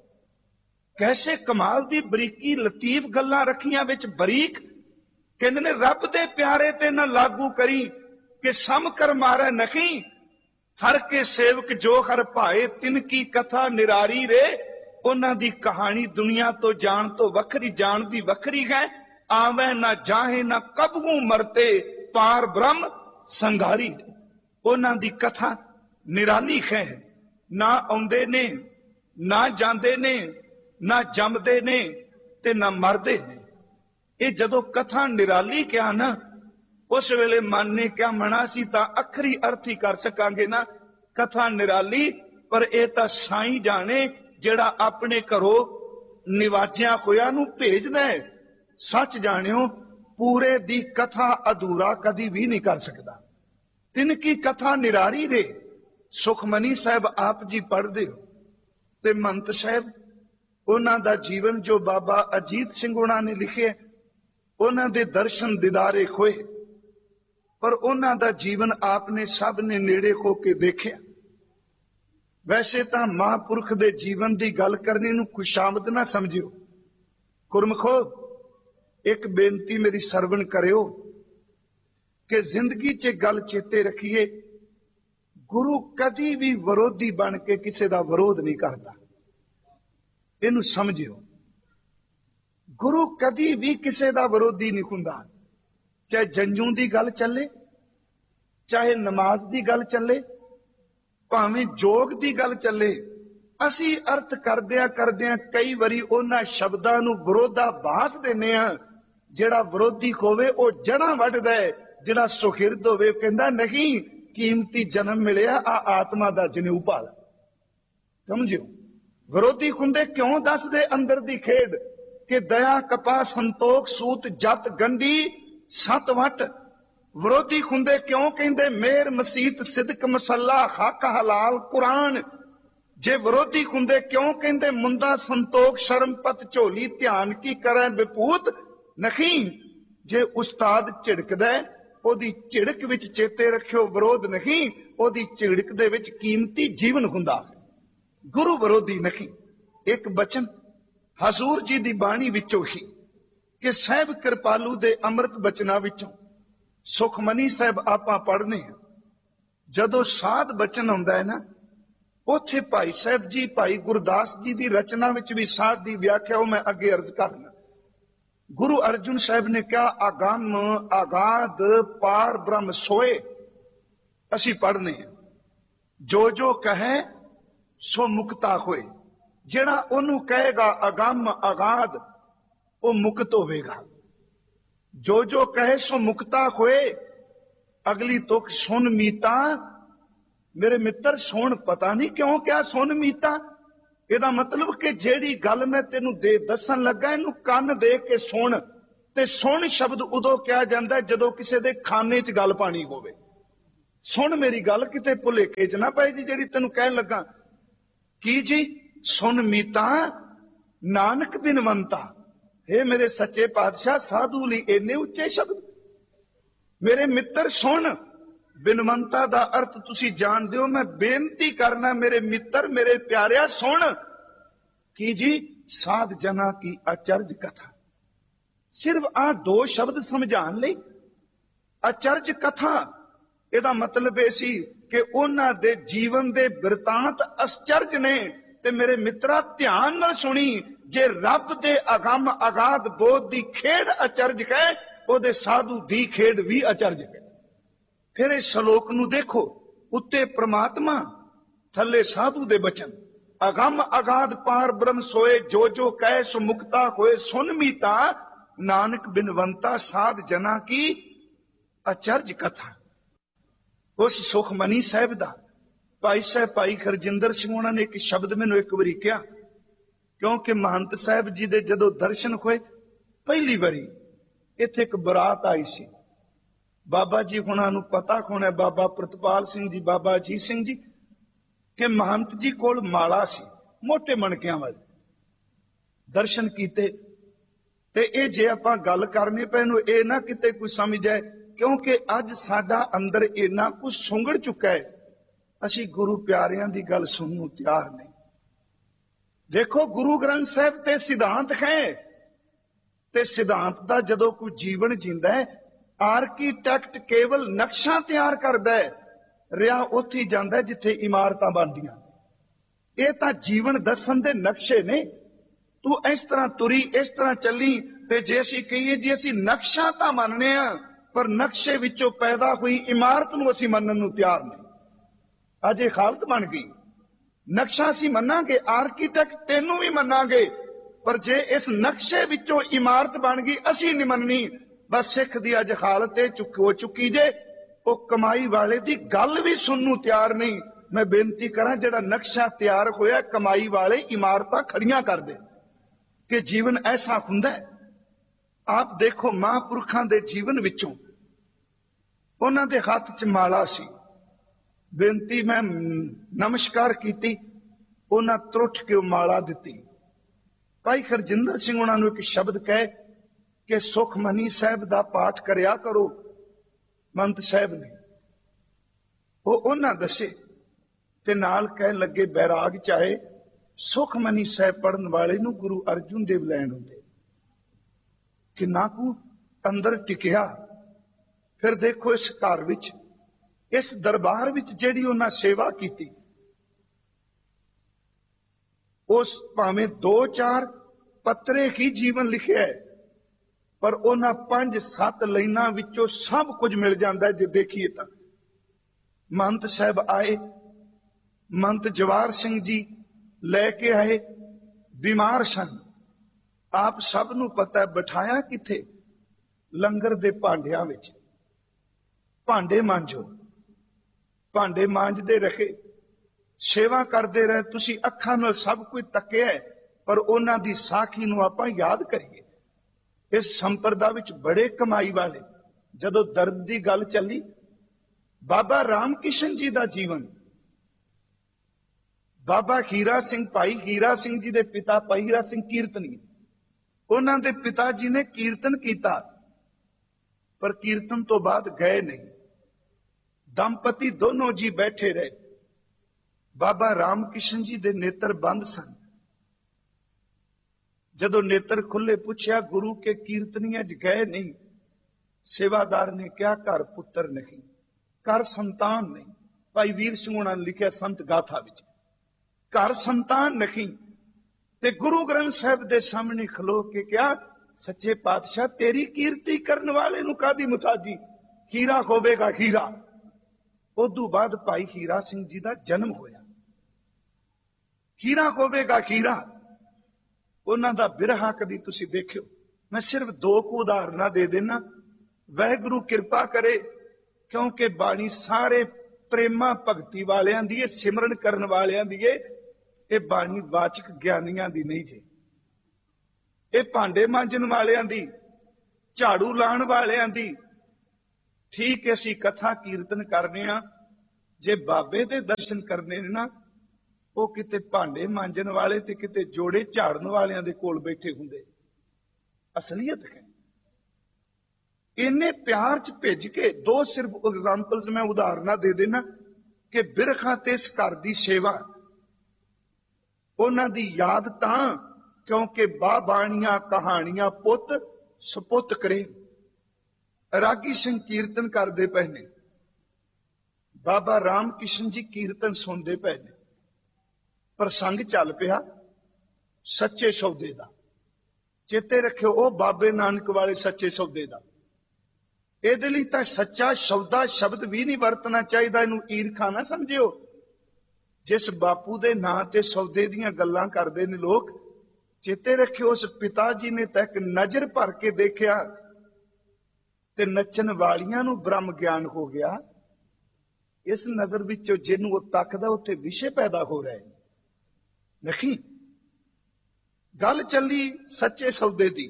कैसे कमाल दी बरीकी लतीफ गल्लां रखियां विच बरीक। कहंदे ने रब दे प्यारे ते ना लागू करी कि सम कर मारे नखी। हर के सेवक जो हर पाए तिनकी कथा निरारी रे। उन्हां दी कहानी दुनिया तो जान तो वखरी, जान दी वखरी है। आवे ना जाहे ना कबहू मरते पार ब्रह्म संघारी। उन्हां दी कथा निराली है। ना आउंदे ने ना जांदे ने ना जमदे ने ते ना मरदे ने। ये जदों कथा निराली क्या ना, उस वेले मन ने क्या मना सी तां अखरी अर्थ ही कर सकांगे ना। कथा निराली पर ये तां साईं जाने जेड़ा अपने घरों निवाजिया होया नूं भेजदा है। सच जानियो पूरे दी कथा अधूरा कदी भी नहीं कर सकता। तिनकी कथा निरारी दे। सुखमनी साहब आप जी पढ़दे हो ते महंत साहब उन्हां दा जीवन जो बाबा अजीत सिंह हुणां ने लिखे, उन्हां दे दर्शन दिदारे खोए, पर उन्हां दा जीवन आपने सब ने नेड़े हो के देखिया। वैसे तां महापुरख दे जीवन दी गल करने नूं खुशामद ना समझियो। गुरमुखो एक बेनती मेरी सरवण करियो कि जिंदगी च गल चेते रखिए, गुरु कदी भी विरोधी बन के किसी का विरोध नहीं करता। इनू समझियो, गुरु कदी भी किसी का विरोधी नहीं हुंदा। चाहे जंजू की गल चले, चाहे नमाज की गल चले, भावें जोग की गल चले। असी अर्थ करदियां कई वारी उन्हां शब्दां नूं विरोधाभास देने आ। जिहड़ा विरोधी होवे वो जड़ा वढदा है, जिहड़ा सुखिरद होवे कहंदा नहीं कीमती जन्म मिलिया, आ आत्मा दा जनेऊ भाल। समझियो, विरोधी हुंदे क्यों दसदे अंदर दी खेड कि दया कपा संतोख सूत जत गंढी सत वट। विरोधी हुंदे क्यों कहंदे मेर मसीत सिदक मसला हक हलाल कुरान। जे विरोधी हुंदे क्यों कहंदे मुंदा संतोख शर्मपत झोली ध्यान की करें विपूत नहीं। जे उस्ताद झिड़कदा ओदी झिड़क विच चेते रखियो विरोध नहीं, ओदी झिड़क दे विच कीमती जीवन हुंदा। गुरु विरोधी नहीं। एक बचन हजूर जी दी बाणी विचों ही कि साहिब कृपालू दे अमृत बचना विचों सुखमनी साहिब आपां पढ़ने हैं। जदों साध बचन आउंदा है ना, उथे भाई साहब जी भाई गुरदास जी की रचना विच भी साध की व्याख्या मैं अगे अर्ज करना। गुरु अर्जुन साहब ने क्या आगम आगाद पार ब्रह्म सोए। असी पढ़ने हैं, जो जो कहे सो मुक्ता होए। जेड़ा ओनू कहेगा अगम आगाद वो मुक्त होवेगा। जो जो कहे सो मुक्ता होए। अगली तुक सुन मीता मेरे मित्र सुन। पता नहीं क्यों क्या सुन मीता। ਇਹਦਾ मतलब कि जेड़ी गल मैं तेनू दे दसन लगा इनू कान दे के सुन। ਤੇ ਸੁਣ ਸ਼ਬਦ ਉਦੋਂ ਕਿਹਾ ਜਾਂਦਾ ਜਦੋਂ ਕਿਸੇ ਦੇ ਖਾਨੇ 'ਚ ਗੱਲ ਪਾਣੀ ਹੋਵੇ। ਸੁਣ ਮੇਰੀ ਗੱਲ, ਕਿਤੇ ਭੁਲੇਖੇ 'ਚ ਨਾ ਪਏ ਜੀ ਜਿਹੜੀ ਤੈਨੂੰ ਕਹਿਣ ਲੱਗਾ। ਕੀ ਜੀ? ਸੁਣ ਮੀਤਾ ਨਾਨਕ ਬਿਨਵੰਤਾ। हे ਮੇਰੇ ਸੱਚੇ ਪਾਤਸ਼ਾਹ, ਸਾਧੂ ਲਈ ਇੰਨੇ ਉੱਚੇ ਸ਼ਬਦ। ਮੇਰੇ ਮਿੱਤਰ ਸੁਣ, ਬਿਨਵੰਤਾ ਦਾ ਅਰਥ ਤੁਸੀਂ ਜਾਣਦੇ ਹੋ। ਮੈਂ ਬੇਨਤੀ ਕਰਨਾ ਮੇਰੇ ਮਿੱਤਰ, ਮੇਰੇ ਪਿਆਰਿਆ, ਸੁਣ। ਕੀ ਜੀ? ਸਾਧ ਜਨਾ ਕੀ ਅਚਰਜ ਕਥਾ। ਸਿਰਫ ਆਹ ਦੋ ਸ਼ਬਦ ਸਮਝਾਉਣ ਲਈ ਅਚਰਜ ਕਥਾ। ਇਹਦਾ ਮਤਲਬ ਇਹ ਸੀ ਕਿ ਉਹਨਾਂ ਦੇ ਜੀਵਨ ਦੇ ਬਿਰਤਾਂਤ ਅਚਰਜ ਨੇ। ਤੇ ਮੇਰੇ ਮਿੱਤਰਾ ਧਿਆਨ ਨਾਲ ਸੁਣੀ, ਜੇ ਰੱਬ ਦੇ ਅਗੰਮ ਅਗਾਧ ਬੋਧ ਦੀ ਖੇਡ ਅਚਰਜ ਕਹੇ, ਉਹਦੇ ਸਾਧੂ ਦੀ ਖੇਡ ਵੀ ਅਚਰਜ ਕਹੇ। ਫਿਰ ਇਸ ਸ਼ਲੋਕ ਨੂੰ ਦੇਖੋ, ਉੱਤੇ ਪ੍ਰਮਾਤਮਾ, ਥੱਲੇ ਸਾਧੂ ਦੇ ਬਚਨ। ਅਗੰਮ ਅਗਾਧ ਪਾਰ ਬ੍ਰਹਮ ਸੋਏ, ਜੋ ਜੋ ਕਹੇ ਸੋ ਮੁਕਤਾ ਹੋਏ। ਸੁਨ ਮੀਤਾ ਨਾਨਕ ਬਿਨਵੰਤਾ, ਸਾਧ ਜਨਾ ਕੀ ਅਚਰਜ ਕਥਾ। ਉਸ ਸੁਖਮਨੀ ਸਾਹਿਬ ਦਾ ਭਾਈ ਸਾਹਿਬ ਭਾਈ ਖਰਜਿੰਦਰ ਸਿੰਘ ਉਹਨਾਂ ਨੇ ਇੱਕ ਸ਼ਬਦ ਮੈਨੂੰ ਇੱਕ ਵਾਰੀ ਕਿਹਾ, ਕਿਉਂਕਿ ਮਹੰਤ ਸਾਹਿਬ ਜੀ ਦੇ ਜਦੋਂ ਦਰਸ਼ਨ ਹੋਏ ਪਹਿਲੀ ਵਾਰੀ, ਇੱਥੇ ਇੱਕ ਬਰਾਤ ਆਈ ਸੀ। ਬਾਬਾ ਜੀ ਹੁਣਾਂ ਨੂੰ ਪਤਾ ਹੋਣਾ, ਬਾਬਾ ਪ੍ਰਿਤਪਾਲ ਸਿੰਘ ਜੀ, ਬਾਬਾ ਅਜੀਤ ਸਿੰਘ ਜੀ, ਕਿ ਮਹੰਤ ਜੀ ਕੋਲ ਮਾਲਾ ਸੀ ਮੋਟੇ ਮਣਕਿਆਂ ਵਾਲੀ। ਦਰਸ਼ਨ ਕੀਤੇ ਤੇ ਇਹ ਜੇ ਆਪਾਂ ਗੱਲ ਕਰਨੀ ਪਏ ਨੂੰ ਇਹ ਨਾ ਕਿਤੇ ਕੋਈ ਸਮਝ ਜਾਏ, ਕਿਉਂਕਿ ਅੱਜ ਸਾਡਾ ਅੰਦਰ ਇੰਨਾ ਕੁਝ ਸੁੰਗੜ ਚੁੱਕਾ ਹੈ, ਅਸੀਂ ਗੁਰੂ ਪਿਆਰਿਆਂ ਦੀ ਗੱਲ ਸੁਣਨ ਨੂੰ ਤਿਆਰ ਨਹੀਂ। ਦੇਖੋ, ਗੁਰੂ ਗ੍ਰੰਥ ਸਾਹਿਬ ਤੇ ਸਿਧਾਂਤ ਹੈ, ਤੇ ਸਿਧਾਂਤ ਦਾ ਜਦੋਂ ਕੋਈ ਜੀਵਨ ਜੀਂਦਾ ਹੈ, ਆਰਕੀਟੈਕਟ ਕੇਵਲ ਨਕਸ਼ਾ ਤਿਆਰ ਕਰਦਾ ਹੈ, ਰਿਹਾ ਉੱਥੇ ਹੀ ਜਾਂਦਾ ਜਿੱਥੇ ਇਮਾਰਤਾਂ ਬਣਦੀਆਂ। ਇਹ ਤਾਂ ਜੀਵਨ ਦੱਸਣ ਦੇ ਨਕਸ਼ੇ ਨੇ। ਤੂੰ ਇਸ ਤਰ੍ਹਾਂ ਤੁਰੀ, ਇਸ ਤਰ੍ਹਾਂ ਚੱਲੀ, ਤੇ ਜੇ ਅਸੀਂ ਕਹੀਏ ਜੀ ਅਸੀਂ ਨਕਸ਼ਾ ਤਾਂ ਮੰਨਨੇ ਆ, ਪਰ ਨਕਸ਼ੇ ਵਿੱਚੋਂ ਪੈਦਾ ਹੋਈ ਇਮਾਰਤ ਨੂੰ ਅਸੀਂ ਮੰਨਣ ਨੂੰ ਤਿਆਰ ਨਹੀਂ। ਅੱਜ ਇਹ ਹਾਲਤ ਬਣ ਗਈ। ਨਕਸ਼ਾ ਅਸੀਂ ਮੰਨਾਂਗੇ, ਆਰਕੀਟੈਕਟ ਤੈਨੂੰ ਵੀ ਮੰਨਾਂਗੇ, ਪਰ ਜੇ ਇਸ ਨਕਸ਼ੇ ਵਿੱਚੋਂ ਇਮਾਰਤ ਬਣ ਗਈ ਅਸੀਂ ਨਹੀਂ ਮੰਨਣੀ। ਬਸ ਸਿੱਖ ਦੀ ਅੱਜ ਹਾਲਤ ਇਹ ਹੋ ਚੁੱਕੀ ਜੇ, ਉਹ ਕਮਾਈ ਵਾਲੇ ਦੀ ਗੱਲ ਵੀ ਸੁਣਨ ਨੂੰ ਤਿਆਰ ਨਹੀਂ। ਮੈਂ ਬੇਨਤੀ ਕਰਾਂ, ਜਿਹੜਾ ਨਕਸ਼ਾ ਤਿਆਰ ਹੋਇਆ, ਕਮਾਈ ਵਾਲੇ ਇਮਾਰਤਾਂ ਖੜੀਆਂ ਕਰਦੇ, ਕਿ ਜੀਵਨ ਐਸਾ ਹੁੰਦਾ ਹੈ। ਆਪ ਦੇਖੋ, ਮਹਾਂਪੁਰਖਾਂ ਦੇ ਜੀਵਨ ਵਿੱਚੋਂ ਉਹਨਾਂ ਦੇ ਹੱਥ 'ਚ ਮਾਲਾ ਸੀ। ਬੇਨਤੀ, ਮੈਂ ਨਮਸਕਾਰ ਕੀਤੀ, ਉਹਨਾਂ ਤਰੁੱਠ ਕੇ ਉਹ ਮਾਲਾ ਦਿੱਤੀ। ਭਾਈ ਖਰਜਿੰਦਰ ਸਿੰਘ ਉਹਨਾਂ ਨੂੰ ਇੱਕ ਸ਼ਬਦ ਕਹੇ ਕਿ ਸੁਖਮਨੀ ਸਾਹਿਬ ਦਾ ਪਾਠ ਕਰਿਆ ਕਰੋ। ਮੰਤ ਸਾਹਿਬ ਨੇ ਉਹ ਉਹਨਾਂ ਦੱਸੇ ਤੇ ਨਾਲ ਕਹਿਣ ਲੱਗੇ, ਬੈਰਾਗ ਚਾਹੇ ਸੁਖਮਨੀ ਸਾਹਿਬ ਪੜਨ ਵਾਲੇ ਨੂੰ ਗੁਰੂ ਅਰਜੁਨ ਦੇਵ ਲੈਣ ਹੁੰਦੇ। ਕਿੰਨਾ ਕੁ ਅੰਦਰ ਟਿਕਿਆ। ਫਿਰ ਦੇਖੋ, ਇਸ ਘਰ ਵਿੱਚ, ਇਸ ਦਰਬਾਰ ਵਿੱਚ ਜਿਹੜੀ ਉਹਨਾਂ ਸੇਵਾ ਕੀਤੀ, ਉਸ ਭਾਵੇਂ 2-4 ਪੱਤਰੇ ਹੀ ਜੀਵਨ ਲਿਖਿਆ ਹੈ, ਪਰ ਉਹਨਾਂ 5-7 ਲਾਈਨਾਂ ਵਿੱਚੋਂ ਸਭ ਕੁਝ ਮਿਲ ਜਾਂਦਾ ਜੇ ਦੇਖੀਏ ਤਾਂ। ਮਹੰਤ ਸਾਹਿਬ ਆਏ, ਮਹੰਤ ਜਵਾਰ ਸਿੰਘ ਜੀ ਲੈ ਕੇ ਆਏ, ਬਿਮਾਰ ਸਨ। ਆਪ ਸਭ ਨੂੰ ਪਤਾ ਹੈ, ਬਿਠਾਇਆ ਕਿੱਥੇ? ਲੰਗਰ ਦੇ ਭਾਂਡਿਆਂ ਵਿੱਚ। ਭਾਂਡੇ ਮਾਂਜੋ, ਭਾਂਡੇ ਮਾਂਜਦੇ ਰਹੇ, ਸੇਵਾ ਕਰਦੇ ਰਹੇ। ਤੁਸੀਂ ਅੱਖਾਂ ਨਾਲ ਸਭ ਕੁਝ ਤੱਕਿਆ, ਪਰ ਉਹਨਾਂ ਦੀ ਸਾਖੀ ਨੂੰ ਆਪਾਂ ਯਾਦ ਕਰੀਏ। ਇਸ ਸੰਪਰਦਾ ਵਿੱਚ ਬੜੇ ਕਮਾਈ ਵਾਲੇ, ਜਦੋਂ ਦਰਦ ਦੀ ਗੱਲ ਚੱਲੀ, ਬਾਬਾ ਰਾਮ ਕਿਸ਼ਨ ਜੀ ਦਾ ਜੀਵਨ, ਬਾਬਾ ਹੀਰਾ ਸਿੰਘ, ਭਾਈ ਹੀਰਾ ਸਿੰਘ ਜੀ ਦੇ ਪਿਤਾ ਭਾਈ ਹੀਰਾ ਸਿੰਘ ਕੀਰਤਨੀ, ਉਹਨਾਂ ਦੇ ਪਿਤਾ ਜੀ ਨੇ ਕੀਰਤਨ ਕੀਤਾ, ਪਰ ਕੀਰਤਨ ਤੋਂ ਬਾਅਦ ਗਏ ਨਹੀਂ। ਦੰਪਤੀ ਦੋਨੋਂ ਜੀ ਬੈਠੇ ਰਹੇ। ਬਾਬਾ ਰਾਮ ਕਿਸ਼ਨ ਜੀ ਦੇ ਨੇਤਰ ਬੰਦ ਸਨ। ਜਦੋਂ ਨੇਤਰ ਖੁੱਲੇ, ਪੁੱਛਿਆ, ਗੁਰੂ ਕੇ ਕੀਰਤਨੀਆਂ 'ਚ ਗਏ ਨਹੀਂ? ਸੇਵਾਦਾਰ ਨੇ ਕਿਹਾ, ਘਰ ਪੁੱਤਰ ਨਹੀਂ, ਘਰ ਸੰਤਾਨ ਨਹੀਂ। ਭਾਈ ਵੀਰ ਸਿੰਘ ਉਹਨਾਂ ਨੇ ਲਿਖਿਆ ਸੰਤ ਗਾਥਾ ਵਿੱਚ, ਘਰ ਸੰਤਾਨ ਨਹੀਂ। ਤੇ ਗੁਰੂ ਗ੍ਰੰਥ ਸਾਹਿਬ ਦੇ ਸਾਹਮਣੇ ਖਲੋ ਕੇ ਕਿਹਾ, ਸੱਚੇ ਪਾਤਸ਼ਾਹ ਤੇਰੀ ਕੀਰਤੀ ਕਰਨ ਵਾਲੇ ਨੂੰ ਕਾਦੀ ਮੁਤਾਜੀ, ਹੀਰਾ ਹੋਵੇਗਾ ਹੀਰਾ। ਉਦੋਂ ਬਾਅਦ ਭਾਈ ਹੀਰਾ ਸਿੰਘ ਜੀ ਦਾ ਜਨਮ ਹੋਇਆ। ਹੀਰਾ ਹੋਵੇਗਾ ਹੀਰਾ, ਉਹਨਾਂ ਦਾ ਬਿਰਹਾ ਕਦੀ ਤੁਸੀਂ ਦੇਖਿਓ। ਮੈਂ ਸਿਰਫ 2 ਕੁ ਉਦਾਹਰਨਾਂ ਦੇ ਦੇਣਾ। ਵਾਹਿਗੁਰੂ ਕਿਰਪਾ ਕਰੇ, ਕਿਉਂਕਿ ਬਾਣੀ ਸਾਰੇ ਪ੍ਰੇਮਾ ਭਗਤੀ ਵਾਲਿਆਂ ਦੀ ਏ, ਸਿਮਰਨ ਕਰਨ ਵਾਲਿਆਂ ਦੀ ਏ। ਇਹ ਬਾਣੀ ਵਾਚਕ ਗਿਆਨੀਆਂ ਦੀ ਨਹੀਂ ਜੇ, ਇਹ ਭਾਂਡੇ ਮਾਂਜਣ ਵਾਲਿਆਂ ਦੀ, ਝਾੜੂ ਲਾਉਣ ਵਾਲਿਆਂ ਦੀ ਠੀਕ ਅਸੀਂ ਕਥਾ ਕੀਰਤਨ ਕਰਨੇ ਆ, ਜੇ ਬਾਬੇ ਦੇ ਦਰਸ਼ਨ ਕਰਨੇ ਨੇ ਨਾ, ਉਹ ਕਿਤੇ ਭਾਂਡੇ ਮਾਂਜਣ ਵਾਲੇ ਤੇ ਕਿਤੇ ਜੋੜੇ ਝਾੜਨ ਵਾਲਿਆਂ ਦੇ ਕੋਲ ਬੈਠੇ ਹੁੰਦੇ। ਅਸਲੀਅਤ ਹੈ। ਇੰਨੇ ਪਿਆਰ ਚ ਭਿੱਜ ਕੇ, ਦੋ ਸਿਰਫ ਐਗਜ਼ਾਮਪਲਸ ਮੈਂ ਉਦਾਹਰਨਾਂ ਦੇ ਦੇਣਾ ਕਿ ਬਿਰਖਾਂ ਤੇ ਇਸ ਘਰ ਦੀ ਸੇਵਾ ਉਹਨਾਂ ਦੀ ਯਾਦ ਤਾਂ, ਕਿਉਂਕਿ ਬਾਣੀਆਂ ਕਹਾਣੀਆਂ ਪੁੱਤ ਸਪੁੱਤ ਕਰੇ। ਰਾਗੀ ਸਿੰਘ ਕੀਰਤਨ ਕਰਦੇ ਪਏ ਨੇ, ਬਾਬਾ ਰਾਮ ਕਿਸ਼ਨ ਜੀ ਕੀਰਤਨ ਸੁਣਦੇ ਪਏ ਨੇ, ਪ੍ਰਸੰਗ ਚੱਲ ਪਿਆ ਸੱਚੇ ਸੌਦੇ ਦਾ। ਚੇਤੇ ਰੱਖਿਓ, ਉਹ ਬਾਬੇ ਨਾਨਕ ਵਾਲੇ ਸੱਚੇ ਸੌਦੇ ਦਾ। ਇਹਦੇ ਲਈ ਤਾਂ ਸੱਚਾ ਸੌਦਾ ਸ਼ਬਦ ਵੀ ਨਹੀਂ ਵਰਤਣਾ ਚਾਹੀਦਾ, ਇਹਨੂੰ ਈਰਖਾ ਨਾ ਸਮਝਿਓ। ਜਿਸ ਬਾਪੂ ਦੇ ਨਾਂ ਤੇ ਸੌਦੇ ਦੀਆਂ ਗੱਲਾਂ ਕਰਦੇ ਨੇ ਲੋਕ, ਚੇਤੇ ਰੱਖਿਓ ਉਸ ਪਿਤਾ ਜੀ ਨੇ ਤਾਂ ਇੱਕ ਨਜ਼ਰ ਭਰ ਕੇ ਦੇਖਿਆ ਤੇ ਨੱਚਣ ਵਾਲੀਆਂ ਨੂੰ ਬ੍ਰਹਮ ਗਿਆਨ ਹੋ ਗਿਆ। ਇਸ ਨਜ਼ਰ ਵਿੱਚੋਂ ਜਿਹਨੂੰ ਉਹ ਤੱਕਦਾ ਉੱਥੇ ਵਿਸ਼ੇ ਪੈਦਾ ਹੋ ਰਹੇ ਨਹੀਂ। ਗੱਲ ਚੱਲੀ ਸੱਚੇ ਸੌਦੇ ਦੀ।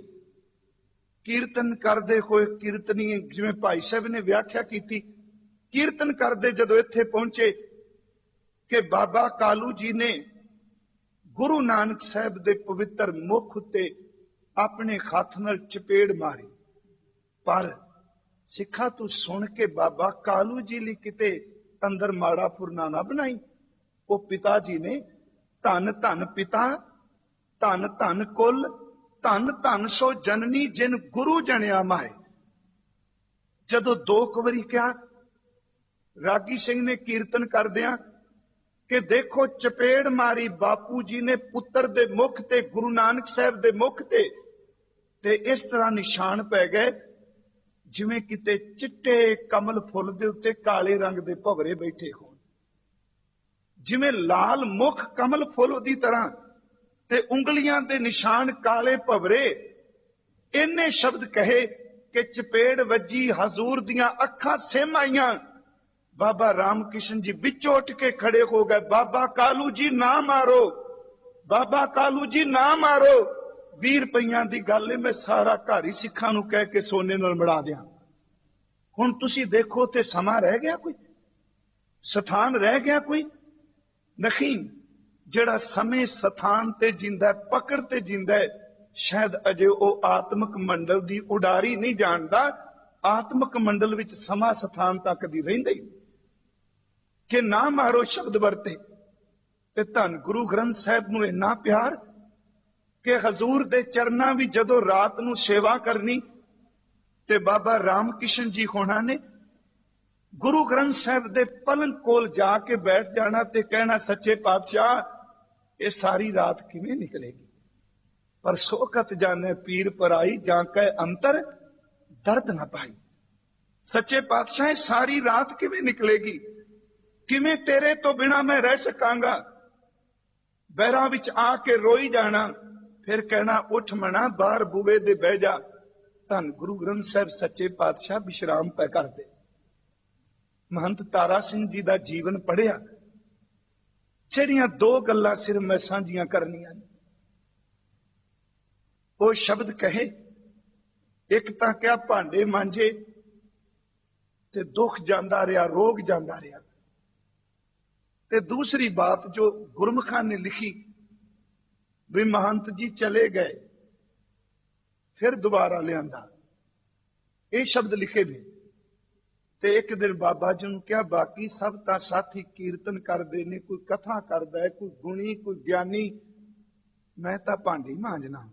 ਕੀਰਤਨ ਕਰਦੇ ਹੋਏ ਕੀਰਤਨੀ, ਜਿਵੇਂ ਭਾਈ ਸਾਹਿਬ ਨੇ ਵਿਆਖਿਆ ਕੀਤੀ, ਕੀਰਤਨ ਕਰਦੇ ਜਦੋਂ ਇੱਥੇ ਪਹੁੰਚੇ ਕਿ ਬਾਬਾ ਕਾਲੂ ਜੀ ਨੇ ਗੁਰੂ ਨਾਨਕ ਸਾਹਿਬ ਦੇ ਪਵਿੱਤਰ ਮੁਖ ਉੱਤੇ ਆਪਣੇ ਹੱਥ ਨਾਲ ਚਪੇੜ ਮਾਰੀ। ਪਰ ਸਿੱਖਾ ਤੂੰ ਸੁਣ ਕੇ ਬਾਬਾ ਕਾਲੂ ਜੀ ਲਈ ਕਿਤੇ ਅੰਦਰ ਮਾੜਾ ਫੁਰਨਾ ਨਾ ਬਣਾਈ। ਉਹ ਪਿਤਾ ਜੀ ਨੇ ਧੰਨ ਧੰਨ ਪਿਤਾ, ਧੰਨ ਧੰਨ ਕੁਲ, ਧੰਨ ਧੰਨ ਸੋ ਜਨਨੀ ਜਿਨ ਗੁਰੂ ਜਣਿਆ ਮਾਏ। ਜਦੋਂ ਦੋ ਕੁ ਵਾਰੀ ਕਿਹਾ, ਰਾਗੀ ਸਿੰਘ ਨੇ ਕੀਰਤਨ ਕਰਦਿਆਂ ਕਿ ਦੇਖੋ ਚਪੇੜ ਮਾਰੀ ਬਾਪੂ ਜੀ ਨੇ ਪੁੱਤਰ ਦੇ ਮੁਖ ਤੇ, ਗੁਰੂ ਨਾਨਕ ਸਾਹਿਬ ਦੇ ਮੁਖ ਤੇ ਇਸ ਤਰ੍ਹਾਂ ਨਿਸ਼ਾਨ ਪੈ ਗਏ ਜਿਵੇਂ ਕਿਤੇ ਚਿੱਟੇ ਕਮਲ ਫੁੱਲ ਦੇ ਉੱਤੇ ਕਾਲੇ ਰੰਗ ਦੇ ਭਵਰੇ ਬੈਠੇ ਹੋਣ, ਜਿਵੇਂ ਲਾਲ ਮੁਖ ਕਮਲ ਫੁੱਲ ਦੀ ਤਰ੍ਹਾਂ ਤੇ ਉਂਗਲੀਆਂ ਦੇ ਨਿਸ਼ਾਨ ਕਾਲੇ ਭਵਰੇ। ਇੰਨੇ ਸ਼ਬਦ ਕਹੇ ਕਿ ਚਪੇੜ ਵੱਜੀ, ਹਜ਼ੂਰ ਦੀਆਂ ਅੱਖਾਂ ਸਿਮ ਆਈਆਂ। ਬਾਬਾ ਰਾਮ ਕਿਸ਼ਨ ਜੀ ਵਿੱਚੋਂ ਉੱਠ ਕੇ ਖੜੇ ਹੋ ਗਏ, ਬਾਬਾ ਕਾਲੂ ਜੀ ਨਾ ਮਾਰੋ, ਬਾਬਾ ਕਾਲੂ ਜੀ ਨਾ ਮਾਰੋ। 20 ਰੁਪਈਆਂ ਦੀ ਗੱਲ ਹੈ, ਮੈਂ ਸਾਰਾ ਘਰ ਹੀ ਸਿੱਖਾਂ ਨੂੰ ਕਹਿ ਕੇ ਸੋਨੇ ਨਾਲ ਮੜਾ ਦਿਆਂ। ਹੁਣ ਤੁਸੀਂ ਦੇਖੋ ਤੇ ਸਮਾਂ ਰਹਿ ਗਿਆ ਕੋਈ, ਸਥਾਨ ਰਹਿ ਗਿਆ ਕੋਈ ਨਹੀਂ। ਜਿਹੜਾ ਸਮੇਂ ਸਥਾਨ ਤੇ ਜਿੰਦਾ, ਪਕੜ ਤੇ ਜਿੰਦਾ, ਸ਼ਾਇਦ ਅਜੇ ਉਹ ਆਤਮਿਕ ਮੰਡਲ ਦੀ ਉਡਾਰੀ ਨਹੀਂ ਜਾਣਦਾ। ਆਤਮਿਕ ਮੰਡਲ ਵਿੱਚ ਸਮਾਂ ਸਥਾਨ ਤੱਕ ਦੀ ਰਹਿੰਦਾ ਹੀ ਕਿ ਨਾ ਮਾਰੋ ਸ਼ਬਦ ਵਰਤੇ। ਤੇ ਧੰਨ ਗੁਰੂ ਗ੍ਰੰਥ ਸਾਹਿਬ ਨੂੰ ਇੰਨਾ ਪਿਆਰ ਕਿ ਹਜ਼ੂਰ ਦੇ ਚਰਨਾਂ ਵੀ ਜਦੋਂ ਰਾਤ ਨੂੰ ਸੇਵਾ ਕਰਨੀ ਤੇ ਬਾਬਾ ਰਾਮ ਕਿਸ਼ਨ ਜੀ ਹੋਣਾ ਨੇ ਗੁਰੂ ਗ੍ਰੰਥ ਸਾਹਿਬ ਦੇ ਪਲੰਗ ਕੋਲ ਜਾ ਕੇ ਬੈਠ ਜਾਣਾ ਤੇ ਕਹਿਣਾ, ਸੱਚੇ ਪਾਤਸ਼ਾਹ ਇਹ ਸਾਰੀ ਰਾਤ ਕਿਵੇਂ ਨਿਕਲੇਗੀ? ਪਰ ਸੋਕਤ ਜਾਣੇ ਪੀਰ ਪਰਾਈ, ਜਾਂ ਕੈ ਅੰਤਰ ਦਰਦ ਨਾ ਪਾਈ। ਸੱਚੇ ਪਾਤਸ਼ਾਹ ਇਹ ਸਾਰੀ ਰਾਤ ਕਿਵੇਂ ਨਿਕਲੇਗੀ? ਕਿਵੇਂ ਤੇਰੇ ਤੋਂ ਬਿਨਾ ਮੈਂ ਰਹਿ ਸਕਾਂਗਾ? ਬਹਿਰਾਂ ਵਿੱਚ ਆ ਕੇ ਰੋਈ ਜਾਣਾ, ਫਿਰ ਕਹਿਣਾ ਉੱਠ ਮਣਾ ਬਾਹਰ ਬੂਵੇ ਦੇ ਬਹਿ ਜਾ। ਧੰਨ ਗੁਰੂ ਗ੍ਰੰਥ ਸਾਹਿਬ ਸੱਚੇ ਪਾਤਸ਼ਾਹ ਵਿਸ਼ਰਾਮ ਪੈ ਕਰਦੇ। ਮਹੰਤ ਤਾਰਾ ਸਿੰਘ ਜੀ ਦਾ ਜੀਵਨ ਪੜ੍ਹਿਆ, ਜਿਹੜੀਆਂ ਦੋ ਗੱਲਾਂ ਸਿਰਫ ਮੈਂ ਸਾਂਝੀਆਂ ਕਰਨੀਆਂ ਨੇ। ਉਹ ਸ਼ਬਦ ਕਹੇ, ਇੱਕ ਤਾਂ ਕਿਹਾ ਭਾਂਡੇ ਮਾਂਜੇ ਤੇ ਦੁੱਖ ਜਾਂਦਾ ਰਿਹਾ, ਰੋਗ ਜਾਂਦਾ ਰਿਹਾ। ਤੇ ਦੂਸਰੀ ਬਾਤ ਜੋ ਗੁਰਮੁਖਾਂ ਨੇ ਲਿਖੀ ਵੀ ਮਹੰਤ ਜੀ ਚਲੇ ਗਏ, ਫਿਰ ਦੁਬਾਰਾ ਲਿਆਂਦਾ। ਇਹ ਸ਼ਬਦ ਲਿਖੇ ਨੇ। ਤੇ ਇੱਕ ਦਿਨ ਬਾਬਾ ਜੀ ਨੂੰ ਕਿਹਾ, ਬਾਕੀ ਸਭ ਤਾਂ ਸਾਥੀ ਕੀਰਤਨ ਕਰਦੇ ਨੇ, ਕੋਈ ਕਥਾ ਕਰਦਾ ਹੈ, ਕੋਈ ਗੁਣੀ, ਕੋਈ ਗਿਆਨੀ, ਮੈਂ ਤਾਂ ਭਾਂਡੇ ਮਾਂਜਣਾ,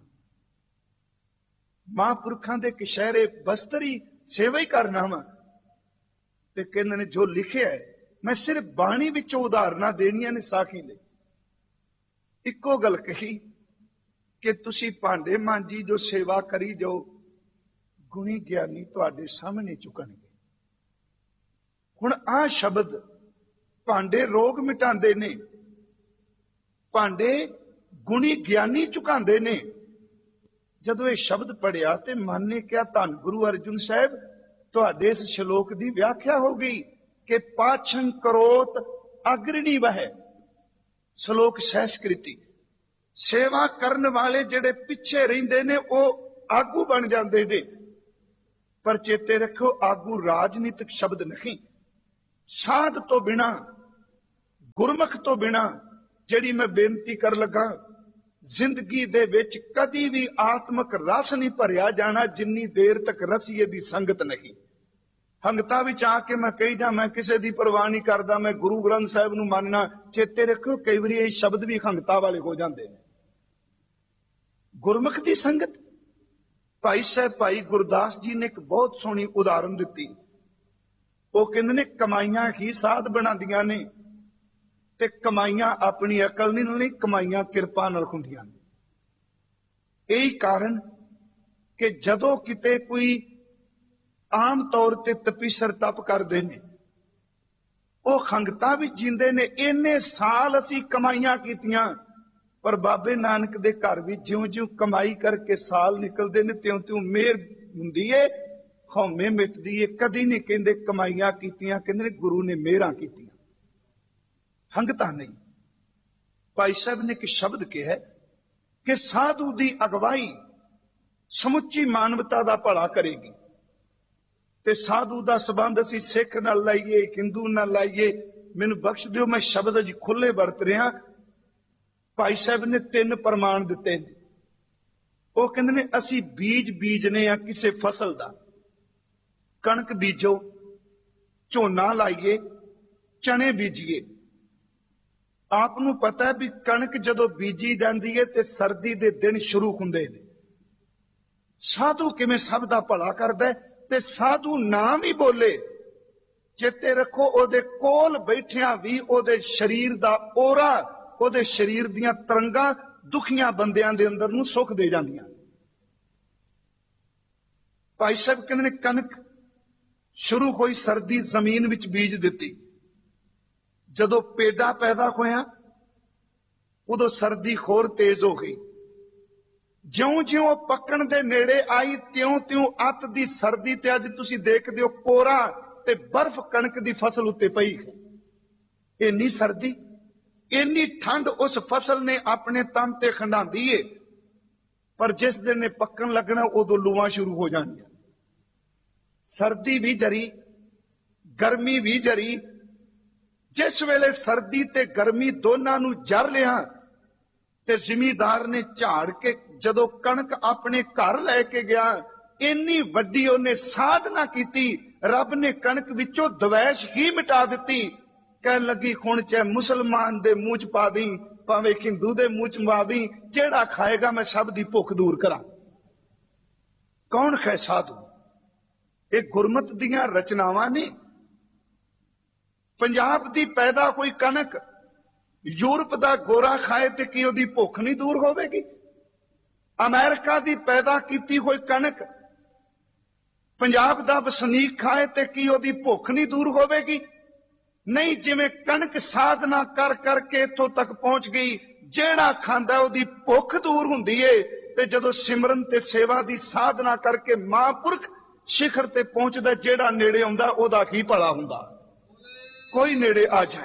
ਮਹਾਂਪੁਰਖਾਂ ਦੇ ਕਸ਼ਹਿਰੇ ਬਸਤਰੀ ਸੇਵਾ ਹੀ ਕਰਨਾ ਵਾ। ਤੇ ਕਹਿੰਦੇ ਨੇ ਜੋ ਲਿਖਿਆ ਹੈ, ਮੈਂ ਸਿਰਫ ਬਾਣੀ ਵਿੱਚੋਂ ਉਦਾਹਰਨਾਂ ਦੇਣੀਆਂ ਨੇ ਸਾਖੀ ਲਈ। ਇੱਕੋ ਗੱਲ ਕਹੀ ਕਿ ਤੁਸੀਂ ਭਾਂਡੇ ਮਾਂਜੀ ਜੋ ਸੇਵਾ ਕਰੀ ਜਾਓ, ਗੁਣੀ ਗਿਆਨੀ ਤੁਹਾਡੇ ਸਾਹਮਣੇ ਝੁਕਣਗੇ। ਹੁਣ ਆਹ ਸ਼ਬਦ ਭਾਂਡੇ ਰੋਗ ਮਿਟਾਉਂਦੇ ਨੇ, ਭਾਂਡੇ ਗੁਣੀ ਗਿਆਨੀ ਝੁਕਾਉਂਦੇ ਨੇ। ਜਦੋਂ ਇਹ ਸ਼ਬਦ ਪੜਿਆ ਤੇ ਮਨ ਨੇ ਕਿਹਾ, ਧੰਨ ਗੁਰੂ ਅਰਜੁਨ ਸਾਹਿਬ ਤੁਹਾਡੇ ਇਸ ਸ਼ਲੋਕ ਦੀ ਵਿਆਖਿਆ ਹੋ ਗਈ ਕਿ ਪਾਛਨ ਕਰੋਤ ਅਗਰਣੀ ਵਹਿ। ਸ਼ਲੋਕ ਸੰਸਕ੍ਰਿਤੀ, ਸੇਵਾ ਕਰਨ ਵਾਲੇ ਜਿਹੜੇ ਪਿੱਛੇ ਰਹਿੰਦੇ ਨੇ ਉਹ ਆਗੂ ਬਣ ਜਾਂਦੇ ਨੇ। पर चेते रखो आगू राजनीतिक शब्द नहीं। साध तो बिना, गुरमुख तो बिना जिहड़ी मैं बेनती कर लगा, जिंदगी दे विच कदी भी आत्मक रस नहीं भरिया जाना जिन्नी देर तक रसीए दी संगत नहीं। हंगता विच आके मैं कही जा मैं किसी दी परवाह नहीं करदा, मैं गुरु ग्रंथ साहिब नूं मानना, चेते रखो कई बारी ये शब्द भी हंगता वाले हो जाते हैं। गुरमुख दी संगत, भाई साहब भाई गुरदास जी ने एक बहुत सोहनी उदाहरण दी। वो कहते ने कमाइयां ही साध बनादियां ने, ते कमाइयां अपनी अकल नहीं, कमाइयां किरपा नाल हुंदियां ने। यही कारण कि जदों किते कोई आम तौर ते तपीसर तप करदे ने, वो खंगता भी जींदे ने, इन्ने साल असी कमाइयां कीतियां, पर बाबे नानक दे घर भी ज्यों ज्यों कमाई करके साल निकलते ने त्यों त्यों मेहर हुंदी है, हौमे मिटदी है। कदी नहीं कहंदे कमाइयां कीतियां, कहंदे गुरु ने मेहरां कीतियां, हंगता नहीं। भाई साहब ने एक शब्द कहा कि साधु दी अगवाई समुची मानवता दा भला करेगी। ते साधु दा संबंध असी सिख नाल लाइए, हिंदू नाल लाइए, मैनूं बख्श दिओ मैं शब्द अज खुले वरत रहा। भाई साहब ने 3 प्रमाण दिते हैं। वो कहते ने असी बीज बीजने आ किसी फसल दा, कणक बीजो, झोना लाइए, चने बीजिए। आपनूं पता है भी कणक जदों बीजी जाती है तो सर्दी के दिन शुरू हुंदे ने। साधु किवें सब दा भला करदा है, ते साधु नाम ही बोले, चेते रखो ओदे कोल बैठिया भी ओदे शरीर दा ओरा, ओदे शरीर दियां तरंगां दुखियां बंदियां दे अंदर नूं सुख दे जांदियां। भाई साहब कहंदे ने कणक शुरू होई, सर्दी जमीन विच बीज दिती, जदों पेड़ा पैदा होया उदों सर्दी होर तेज हो गई। ज्यों ज्यों पकण दे नेड़े आई त्यों त्यों अत दी सर्दी ते अज तुसीं देखदे हो कोरा ते बर्फ कणक दी फसल उत्ते पई है। इन्नी सर्दी, इन्नी ठंड उस फसल ने अपने तन ते खंडांदी है, पर जिस दिन ने पक्कन लगना उदों लूआं शुरू हो जाणगीਆਂ। सर्दी भी जरी, गर्मी भी जरी। जिस वेले सर्दी ते गर्मी दोनां नूं जर लिया ते जिमीदार ने झाड़ के जदों कणक अपने घर लैके गया, इन्नी वड्डी उन्हें साधना कीती, रब ने कणक विचों द्वैश ही मिटा दिती। कह लगी हुण चाहे मुसलमान दे मूंह च पा दी, भावें हिंदू दे मूंह च पा दी, जेड़ा खाएगा मैं सब दी भुख दूर करा। कौन है साधु? ये गुरमत दियां रचनावां ने। पंजाब दी पैदा कोई कणक यूरोप दा गोरा खाए ते की ओदी भुख नहीं दूर होवेगी? अमेरिका दी पैदा कीती होई कणक पंजाब दा वसनीक खाए ते की ओदी भुख नहीं दूर होवेगी? नहीं, जिवें कणक साधना कर करके इत्थों तक पहुंच गई, जेड़ा खांदा ओदी भुख दूर हुंदी है। ते जदों सिमरन ते सेवा दी साधना करके महापुरख शिखर ते पहुंचदा, जेड़ा नेड़े आउंदा ओदा की भला हुंदा। कोई नेड़े आ जाए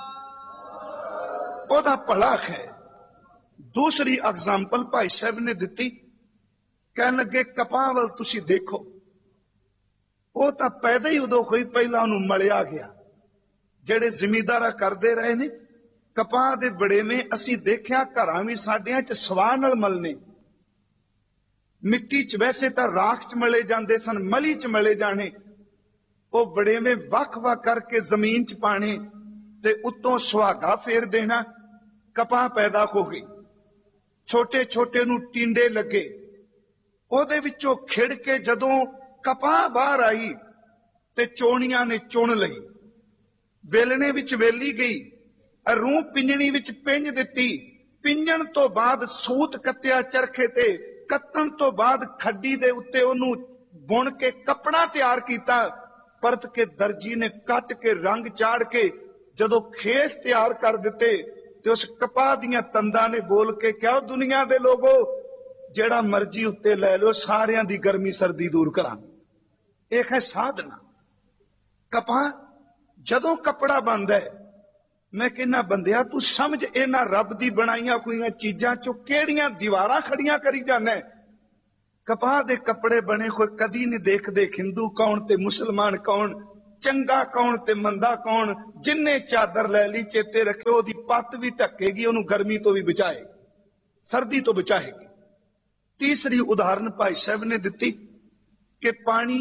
ओदा भला है। दूसरी एग्जाम्पल भाई साहब ने दी, कहन लगे कपाह वल तुसी देखो, वो तो पैदा ही उदों होई पहला उन्होंने मलिया गया। जेड़े जिमीदारा करते रहे ने कपाह दे बड़े में असी देखिया घरां भी साडियां च सवाह नाल मलने, मिट्टी च वैसे तो राख च मले जाते सन, मली च मले जाने, वो बड़े में वख वख करके जमीन च पाने ते उत्तों सुहागा फेर देना। कपाह पैदा हो गई, छोटे छोटे नूं टिंडे लगे, ओदे विचों खिड़ के जदों कपाह बाहर आई ते चोणियां ने चुन लई, वेलणे विच वेली गई, रूह पिंजणी विच पिंज दिती। पिंजण तो बाद सूत कत्तिया चरखे ते, कत्तण तो बाद खड्डी दे उत्ते ओनू बुन के कपड़ा तैयार कीता। परत के दर्जी ने कट के रंग चाड़ के जदों खेस तैयार कर दिते ते उस कपाह दियां तंदां ने बोल के क्या दुनिया दे लोगो, जेड़ा मर्जी उत्ते लै लो, सारियां दी गर्मी सर्दी दूर करांगे। एक है साधना। कपाह जदों कपड़ा बनदा है, मैं कहना बंदिया तू समझ इन्हां रब दी बनाईयां कोई चीजां चों केड़ियां दीवारां खड़ियां करी जाना है। कपाह दे कपड़े बने कोई कदी नहीं देखदे हिंदू कौन ते मुसलमान कौन, चंगा कौन ते मंदा कौन। जिन्ने चादर लै ली चेते रखियो ओदी पत्त भी ढकेगी, ओनू गर्मी तो भी बचाएगी, सर्दी तो बचाएगी। तीसरी उदाहरण भाई साहब ने दिती कि पानी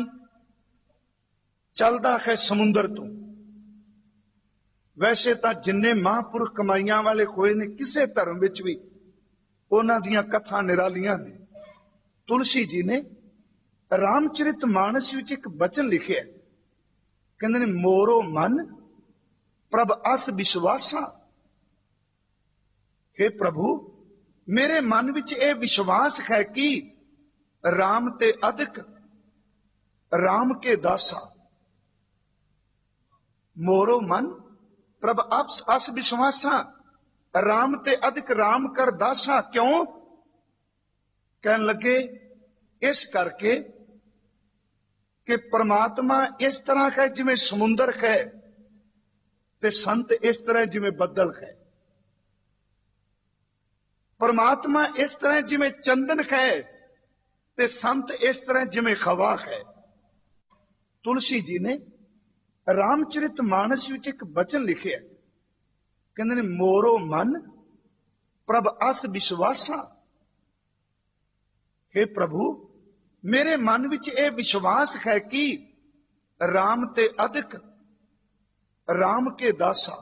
चलदा है समुंदर तो। वैसे तो जिन्ने महापुरुष कमाइयां वाले होए ने किसे धर्म विच भी उन्हां दियां कथा निरालियां ने। तुलसी जी ने रामचरित मानस विच एक वचन लिखे, कहंदे ने मोरो मन प्रभ अस विश्वासा। हे प्रभु मेरे मन विच यह विश्वास है कि राम ते अधिक राम के दासा। मोरो मन प्रभ अस विश्वासा, राम ते अधिक राम कर दासा। क्यों? कहन लगे इस करके कि परमात्मा इस तरह है जिवें समुंदर है, ते संत इस तरह जिवें बदल है। परमात्मा इस तरह जिवें चंदन है, ते संत इस तरह जिवें खवा है। तुलसी जी ने रामचरित मानस विच एक वचन लिखे, कहंदे ने मोरो मन प्रभ अस विश्वासा। हे प्रभु मेरे मन विच यह विश्वास है कि राम ते अधिक राम के दासा।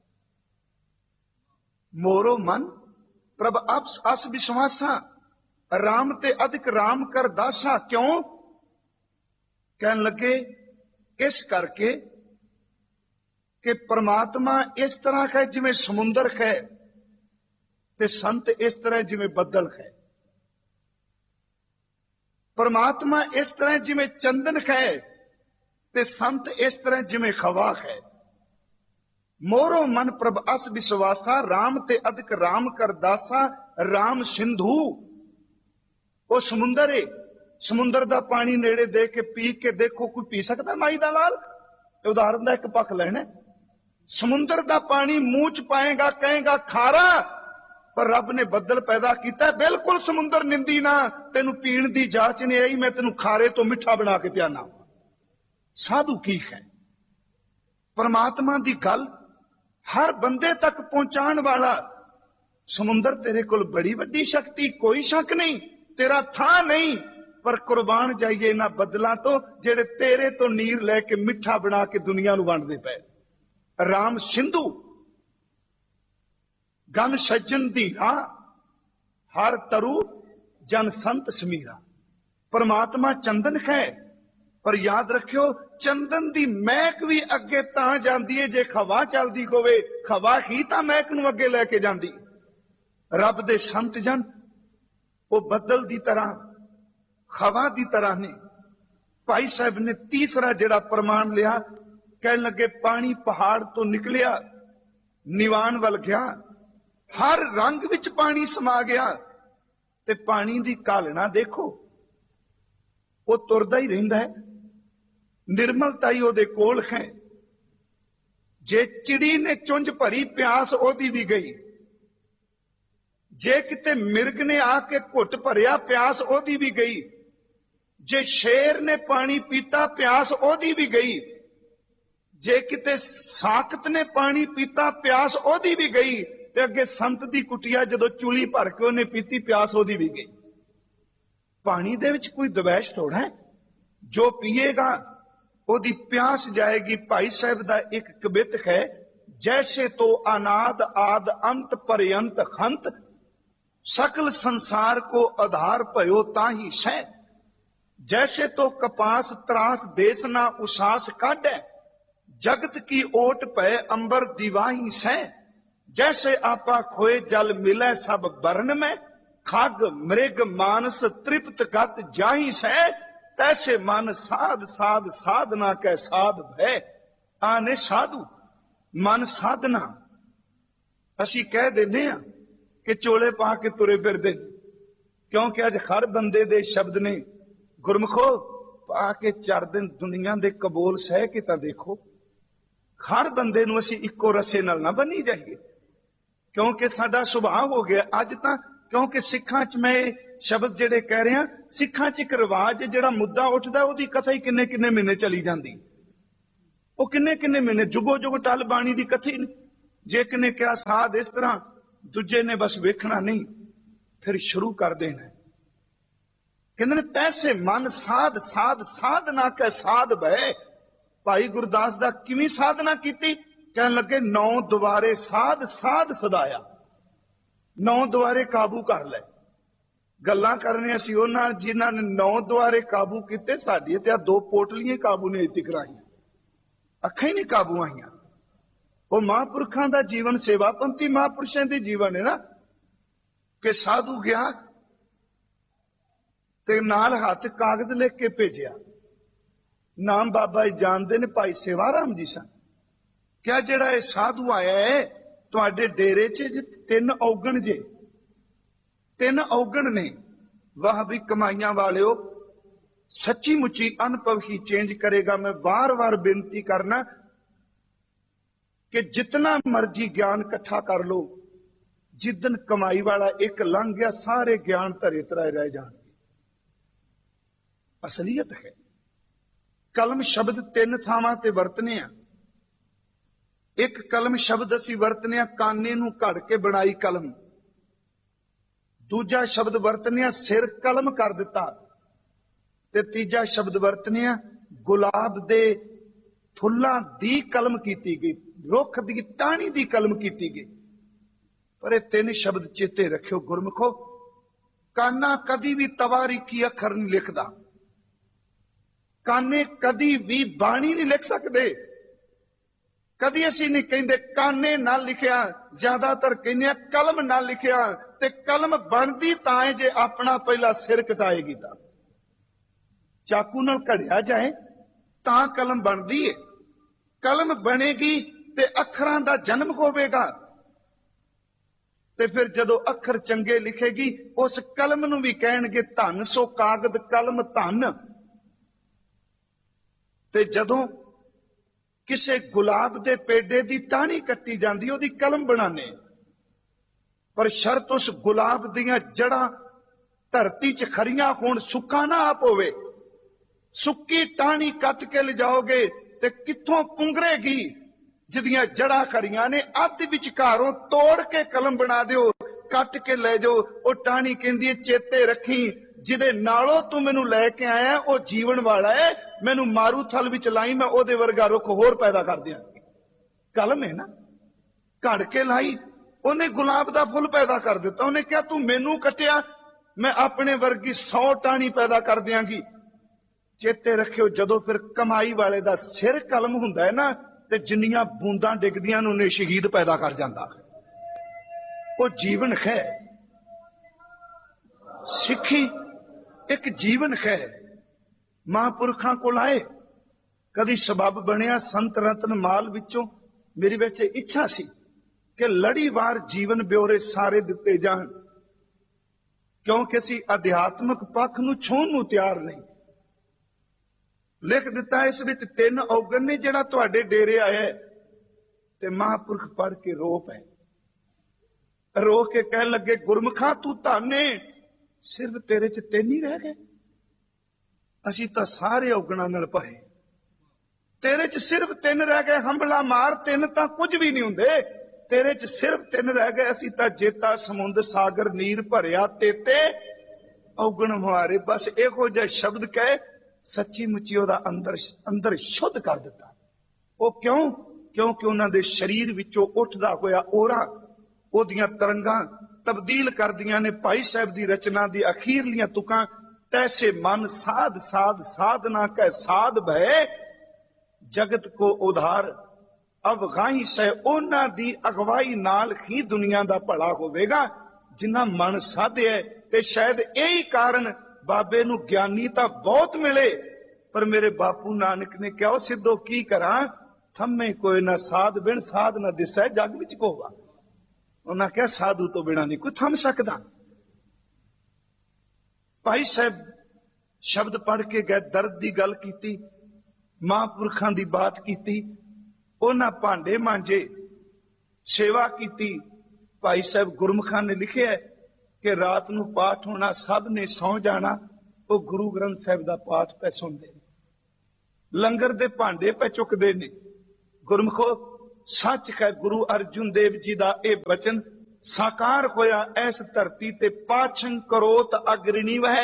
मोरो मन प्रभ अस विश्वासा, राम ते अधिक राम कर दासा। क्यों? कहन लगे इस करके कि परमात्मा इस तरह है जिवें समुंदर है, ते संत इस तरह जिवें बदल है। परमात्मा इस तरह जिवें चंदन है, ते संत इस तरह जिवें खवा है। मोरो मन प्रभ अस विश्वासा, राम ते अधिक राम कर दासा। राम सिंधु वो समुंदर है, समुंदर दा पानी नेड़े दे के पी के देखो, कोई पी सकता माई दा लाल? उदाहरण दा एक पक्ष लेना, समुंदर दा पानी मुंह च पाएगा कहेगा खारा, पर रब ने बदल पैदा किया, बिल्कुल समुंदर निंदी ना, तेनू पीण दी जाच नहीं आई, मैं तेनू खारे तो मिठा बना के पियाना। साधु की है? परमात्मा दी गल हर बंदे तक पहुंचाण वाला समुंदर तेरे कोल बड़ी वड्डी शक्ति, कोई शक नहीं, तेरा था नहीं, पर कुर्बान जाइए इन्हां बदलां तो जेड़े तेरे तो नीर लैके मिठा बना के दुनिया नूं वंडदे पए। राम सिंधु गन सज्जन दी राह, हर तरु जन संत समीरा। परमात्मा चंदन है, पर याद रखियो चंदन दी महक भी अगे तां जांदी है जे खवा चलदी होवे, खवा ही तां महक नूं अगे लैके जांदी। रब दे संत जन वो बदल दी तरह खवा दी तरह ने। भाई साहब ने तीसरा जिहड़ा प्रमाण लिया, कहन लगे पानी पहाड़ तो निकलिया, निवान वल गया, हर रंग विच पानी समा गया, ते पानी दी घालना देखो, वो तुरदा ही रहिंदा है, निर्मलता ही ओदे कोल है। जे चिड़ी ने चुंझ भरी प्यास ओदी भी गई, जे किते मिर्ग ने आके घुट भरिया प्यास ओदी भी गई, जे शेर ने पानी पीता प्यास ओदी भी गई, जे किते साकत ने पानी पीता प्यास ओदी भी गई, ते अगे संत दी कुटिया जदों चुली भर के उन्हें पीती प्यास ओदी भी गई। पानी दे विच कोई दवैश थोड़ा है, जो पिएगा ओदी प्यास जाएगी। भाई साहब दा एक कवित है, जैसे तो अनाद आद अंत पर्यंत खंत, सकल संसार को आधार भयो ताही सै। जैसे तो कपास त्रास देश ना उसास काढ़े, जगत की ओट पै अंबर दिवाही सै। जैसे आपा खोए जल मिले सब बरन में, खग मृग मानस तृप्त गत जाही सै। तैसे मन साध साध साधना कै साध भय। आने साधु मन साधना असी कह देने कि चोले पा के तुरे फिरदे, क्योंकि अज हर बंदे दे शब्द ने गुरमुखो पा के 4 दिन दुनिया दे कबोल सह के तां देखो। हर बंदे नूं असी इक्को रस्से नाल ना बनी जाइए, क्योंकि साडा सुभाव हो गया अज तां, क्योंकि सिखां च मैं शब्द जेड़े कह रहे हैं सिखां च एक रिवाज जिहड़ा मुद्दा उठदा ਉਹਦੀ कथा ही किन्ने किन्ने महीने चली जाती, ਉਹ किन्ने किन्ने महीने जुगो जुग टल बाणी की कथा ही नहीं। जे किने क्या साध इस तरह, दूजे ने बस वेखना नहीं, फिर शुरू कर देना। कहते ने तैसे मन साध साध साधना कै साध भय। भाई गुरदास दा किवें साधना कीती? कहन लगे 9 दुआरे साध साध सदाया, 9 दुआरे काबू कर ले। गल्लां करने असीं उन्हां जिन्हां ने 9 दुआरे काबू कीते, साडी ते 2 पोटलियां काबू ने इति कराईਆਂ, ਅੱਖਾਂ ही नहीं काबू आईਆਂ। वो महापुरखां दा जीवन सेवापंथी महापुरुषां दे जीवन है ना, कि साधु गया ते नाल हाथ कागज लिख के भेजिया, नाम बाबा जी जानते ने भाई सेवाराम जी सन। क्या जेड़ा ये साधु आया है तुहाडे डेरे च 3 औगण जे, 3 औगण ने, वाह भी कमाइयां वालिओ, सच्ची मुची अनुभव ही चेंज करेगा। मैं बार बार बेनती करना कि जितना मर्जी ज्ञान इकट्ठा कर लो, जिदन कमाई वाला एक लंघ गया सारे ज्ञान धरे तराए रह जाएंगे। असलियत है कलम शब्द 3 थावां ते वरतने आ। एक कलम शब्द असी वरतने आ काने नूं घड़ के बनाई कलम, दूजा शब्द वरतने आ सिर कलम कर दिता, ते तीजा शब्द वरतने आ गुलाब दे फुल्लां दी कलम कीती गई, रुख दी टाणी दी कलम कीती गई। पर ये 3 शब्द चेते रखियो गुरमुखो, काना कदी भी तवारीकी अखर नहीं लिखदा, काने कदी भी बाणी नहीं लिख सकते। कदी असी नहीं कहते काने ना लिखिया, ज्यादातर कहने कलम ना लिखिया, ते कलम बनदी तां है जे अपना पहला सिर कटाएगी। तां चाकू नाल घड़िया जाए तां कलम बनदी है, कलम बनेगी ते अखरां दा जन्म होवेगा, ते फिर जदों अखर चंगे लिखेगी उस कलम नूं भी कहणगे धन सो कागद कलम धन। ते जदों किसे गुलाब दे पेड़े दी टाणी कट्टी जांदी ओदी कलम बनाने, पर शर्त उस गुलाब दियां जड़ां धरती च खरियां होण, सुक्का ना आप होवे। सुक्की टाणी कट के ले जाओगे ते कित्थों पुंगरेगी, जिदियां जड़ां खरियां ने, अध विचकारों तोड़ के कलम बना दिओ, कट के ले जाओ। ओ टाणी कहंदी है चेते रखी, जिदे नालों तू मैनू लैके आया ओ जीवन वाला है, मैनू मारू थल विच लाई, मैं ओदे वर्गा रुख होर पैदा कर दियां। कलम है ना, घड़ के लाई, उन्हें गुलाब दा फुल पैदा कर दिता। उन्हें क्या तू मैनू कटिया, मैं अपने वर्गी 100 टाणी पैदा कर दियांगी। चेते रखियो जदों फिर कमाई वाले दा सिर कलम हुंदा है ना, ते जिन्नियां बूंदां डिगदियां नूं ने शहीद पैदा कर जांदा। वो जीवन है, सिक्खी एक जीवन है। महापुरखां कोल आए, कदी सबब बनिया संत रतन माल विचों मेरी विच इच्छा सी कि लड़ीवार जीवन ब्यौरे सारे दिते जाण, क्योंकि असीं अध्यात्मक पक्ष नूं छोहण नूं तैयार नहीं। लिख दिता इस विच 3 औगण ने जिहड़ा तुहाडे डेरे आया है, ते महापुरख पढ़ के रो पए, रो के कह लगे गुरमुखा तू धन है, सिर्फ तेरे च 3 ही रह गए, असीं तां सारे औगणां नाल भरे, तेरे च सिर्फ 3 रह गए। हंबला मार 3 तां कुछ भी नहीं हुंदे, तेरे च सिर्फ 3 रह गए। असीं तां जेता समुंद सागर नीर भरिया तेते औगण मुहारे। बस इहो जिहा शब्द कहे सच्ची मुची ओदा अंदर शुद्ध कर दिता। वो क्यों? क्योंकि उन्हां दे शरीर विचों उठदा होया ओरा ओदियां तरंगां तब्दील कर दियां ने भाई साहब दी रचना दी अखीरलियां तुकां, तैसे मन साध साध साधना कै साध भय, जगत को उधार अवगाही सै। उन्हां दी अगवाई नाल ही दुनिया दा भला होवेगा जिन्हां मन साधे। ते शायद यही कारण बाबे नूं ज्ञानी तां बहुत मिले, पर मेरे बापू नानक ने कहा सिद्धो की करा, थम्मे कोई ना साध बिन साध ना दिसै जग विच कोवा। उन्हां कहा साधु तो बिना नहीं कोई थम सकदा। भाई साहब शब्द पढ़ के गए, दर्द की गल की, महापुरखां की बात की, उन्हां भांडे मांजे, सेवा की। भाई साहब गुरमुखां ने लिखे है कि रात नूं पाठ होना, सब ने सौ जाना, वो गुरु ग्रंथ साहिब का पाठ पे सुनते हैं, लंगर दे भांडे पे चुकते ने। गुरमुखो सच है, गुरु अर्जुन देव जी का यह वचन साकार होया इस धरती ते। पाछंग करोत अग्रणी वह,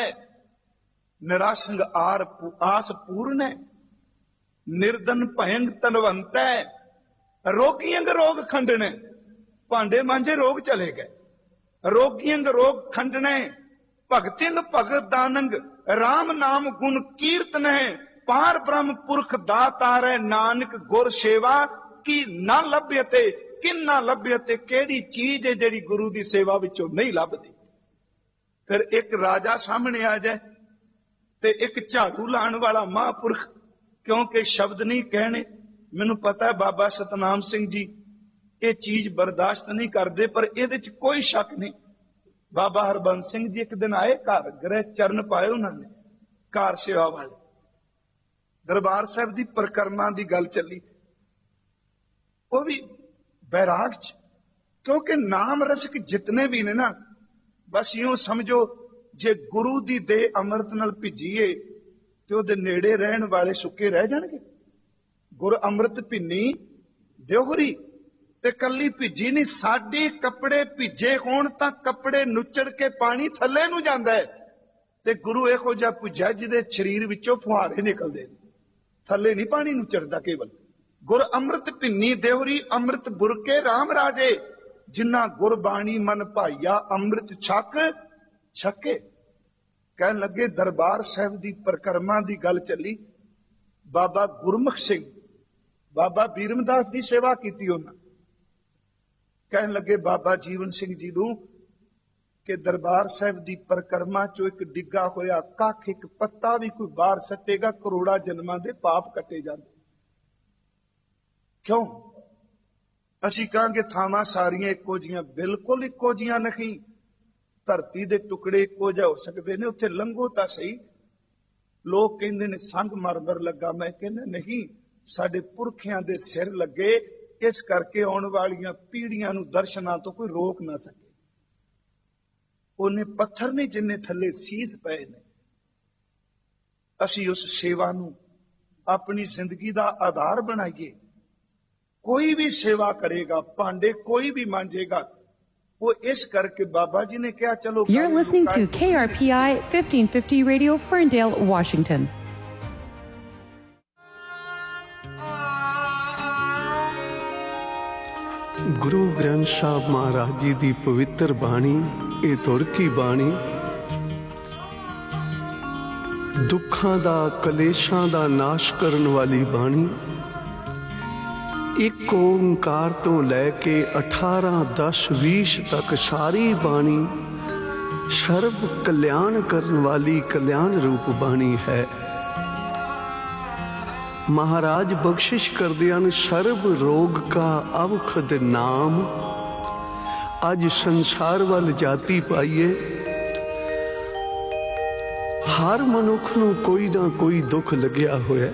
निरासंग आस पूर्ण है, निर्धन भयंग तनवंत है, रोगियंग रोग खंडने। भांडे मांझे रोग चले गए, रोगियंग रोग खंडने, भगतियंग भगत दानंग, राम नाम गुण कीर्तन है, पार ब्रह्म पुरख दातार है, नानक गुर सेवा की ना लभ्यते, किन ना लभ्यते। केड़ी चीज है जेड़ी गुरु की सेवा विचों नहीं लभदी। फिर एक राजा सामने आ जाए ते एक झाड़ू लाने वाला महापुरख, क्योंकि शब्द नहीं कहने। मैनू पता है बाबा सतनाम सिंह जी ये चीज बर्दाश्त नहीं करते, पर ये कोई शक नहीं। बाबा हरबंस सिंह जी एक दिन आए घर, गृह चरण पाए उन्होंने, कार सेवा वाले। दरबार साहब की परिक्रमा की गल चली, वो भी बैराग च, क्योंकि नाम रसिक जितने भी ने ना, बस यूं समझो जे गुरु दी दे अमृत नाल भिजीए ते ओदे नेड़े रहन वाले सुके रह जाणगे। गुर अमृत भिन्नी देहरी ते कली भिजी नहीं। साडे कपड़े भिजे होण तां कपड़े नुचड़ के पानी थल्ले नूं जांदा है, ते गुरु इहो जिहा पुज्या जिहदे शरीर विचों फुहारे निकलदे ने, थल्ले नहीं पानी नुचड़दा केवल। गुर अमृत भिन्नी देहरी अमृत बुरके राम राजे, जिन्ना गुरबाणी मन भाईया अमृत छक छके। कहन लगे दरबार साहब की परिक्रमा की गल चली, बाबा गुरमुख सिंह, बाबा बीरमदास की सेवा की उन्होंने। कहन लगे बाबा जीवन सिंह जी नूं कि दरबार साहब की परिक्रमा चो एक डिग्गा होया कख, एक पत्ता भी कोई बाहर सटेगा, करोड़ा जन्मां दे पाप कटे जाते। क्यों? असी कहांगे थावां सारियां इक्को जिहियां, बिल्कुल इक्को जिहियां नहीं। धरती दे टुकड़े इक्को जिहे हो सकते ने, उत्थे लंघो तां सही। लोग कहंदे ने संग मरमर लगा, मैं कहना नहीं, साडे पुरखियां दे सिर लगे, इस करके आउण वालियां पीढ़ियां नूं दर्शनां तो कोई रोक ना सके। उन्हें पत्थर ने जिन्ने थल्ले सीस पए ने। असी उस सेवा नूं अपनी जिंदगी दा आधार बनाइए। कोई भी सेवा करेगा, भांडे कोई भी मांजेगा, वो इस करके बाबा जी ने क्या चलो। You're listening to KRPI 1550 Radio, Ferndale, Washington. Guru Granth साहब महाराज जी की पवित्र बाणी, ये तुर की बाणी दुखां दा कलेशां दा नाश करन वाली बाणी। एक ओंकार तो लैके 18, 10, 20 तक सारी बाणी सर्व कल्याण करन वाली कल्याण रूप बाणी है। महाराज बख्शिश करदियां सर्व रोग का अवखद नाम। अज संसार वाल जाती पाइए, हर मनुख नूं कोई ना कोई दुख लग्या होया।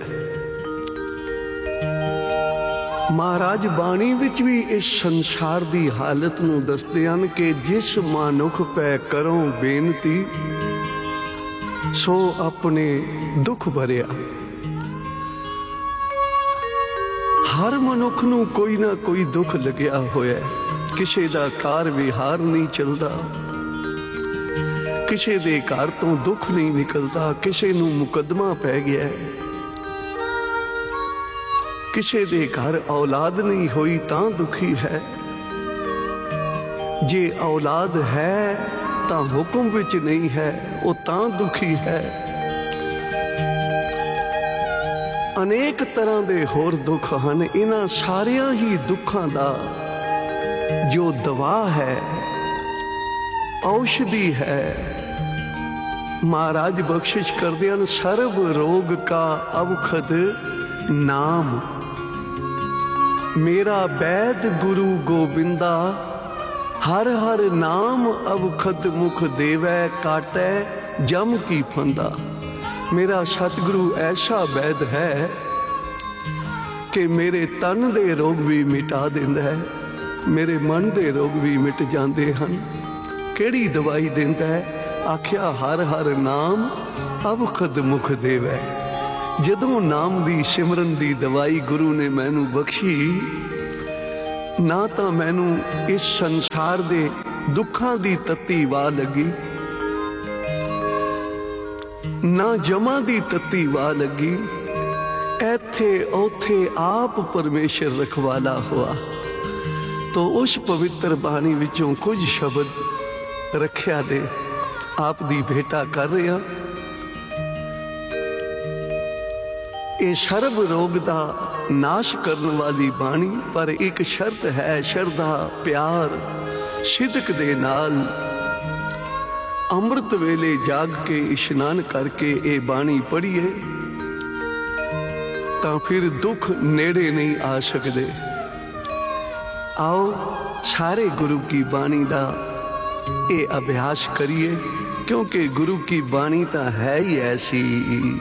महाराज बाणी विच भी इस संसार दी हालत नूं दसदे हन कि जिस मनुख पै करों बेनती, सो अपने दुख भरिया। हर मनुख नूं कोई ना कोई दुख लग्या होया। किसी दा कार विहार नहीं चलता, किसी दे घर तो दुख नहीं निकलता, किसी नूं मुकदमा पै गया, किसी दे घर औलाद नहीं होई तां दुखी है। जे औलाद है तां हुक्म विच नहीं है, वो तां दुखी है। अनेक तरह दे होर दुख हैं। इन्हां सारियां ही दुखां दा जो दवा है, औषधि है, महाराज बख्शिश करदे हन सर्व रोग का अवखद नाम। मेरा वैद गुरु गोबिंदा, हर हर नाम अवखद मुख देवै, काटै जम की फंदा। मेरा सतगुरु ऐसा वैद है कि मेरे तन दे रोग भी मिटा देंदा है, मेरे मन दे रोग भी मिट जाते हैं। केड़ी दवाई देंदा है? आख्या हर हर नाम अवखद मुख देवै। जदों नाम दी सिमरन दी दवाई गुरु ने मैनू बख्शी, ना तो मैनू इस संसार दे दुखां दी तत्ती वाह लगी, ना जमा दी तत्ती वाह लगी। ऐथे औथे आप परमेश्वर रखवाला हुआ। तो उस पवित्र बाणी विचों कुछ शब्द रखिया दे आप दी भेटा कर रहे हैं। ये सर्व रोग दा नाश करने वाली बाणी, पर एक शर्त है, श्रद्धा प्यार सिदक दे नाल अमृत वेले जाग के इशनान करके ये बाणी पढ़िए, तो फिर दुख नेड़े नहीं आ सकते। आओ सारे गुरु की बाणी दा ये अभ्यास करिए, क्योंकि गुरु की बाणी तो है ही ऐसी।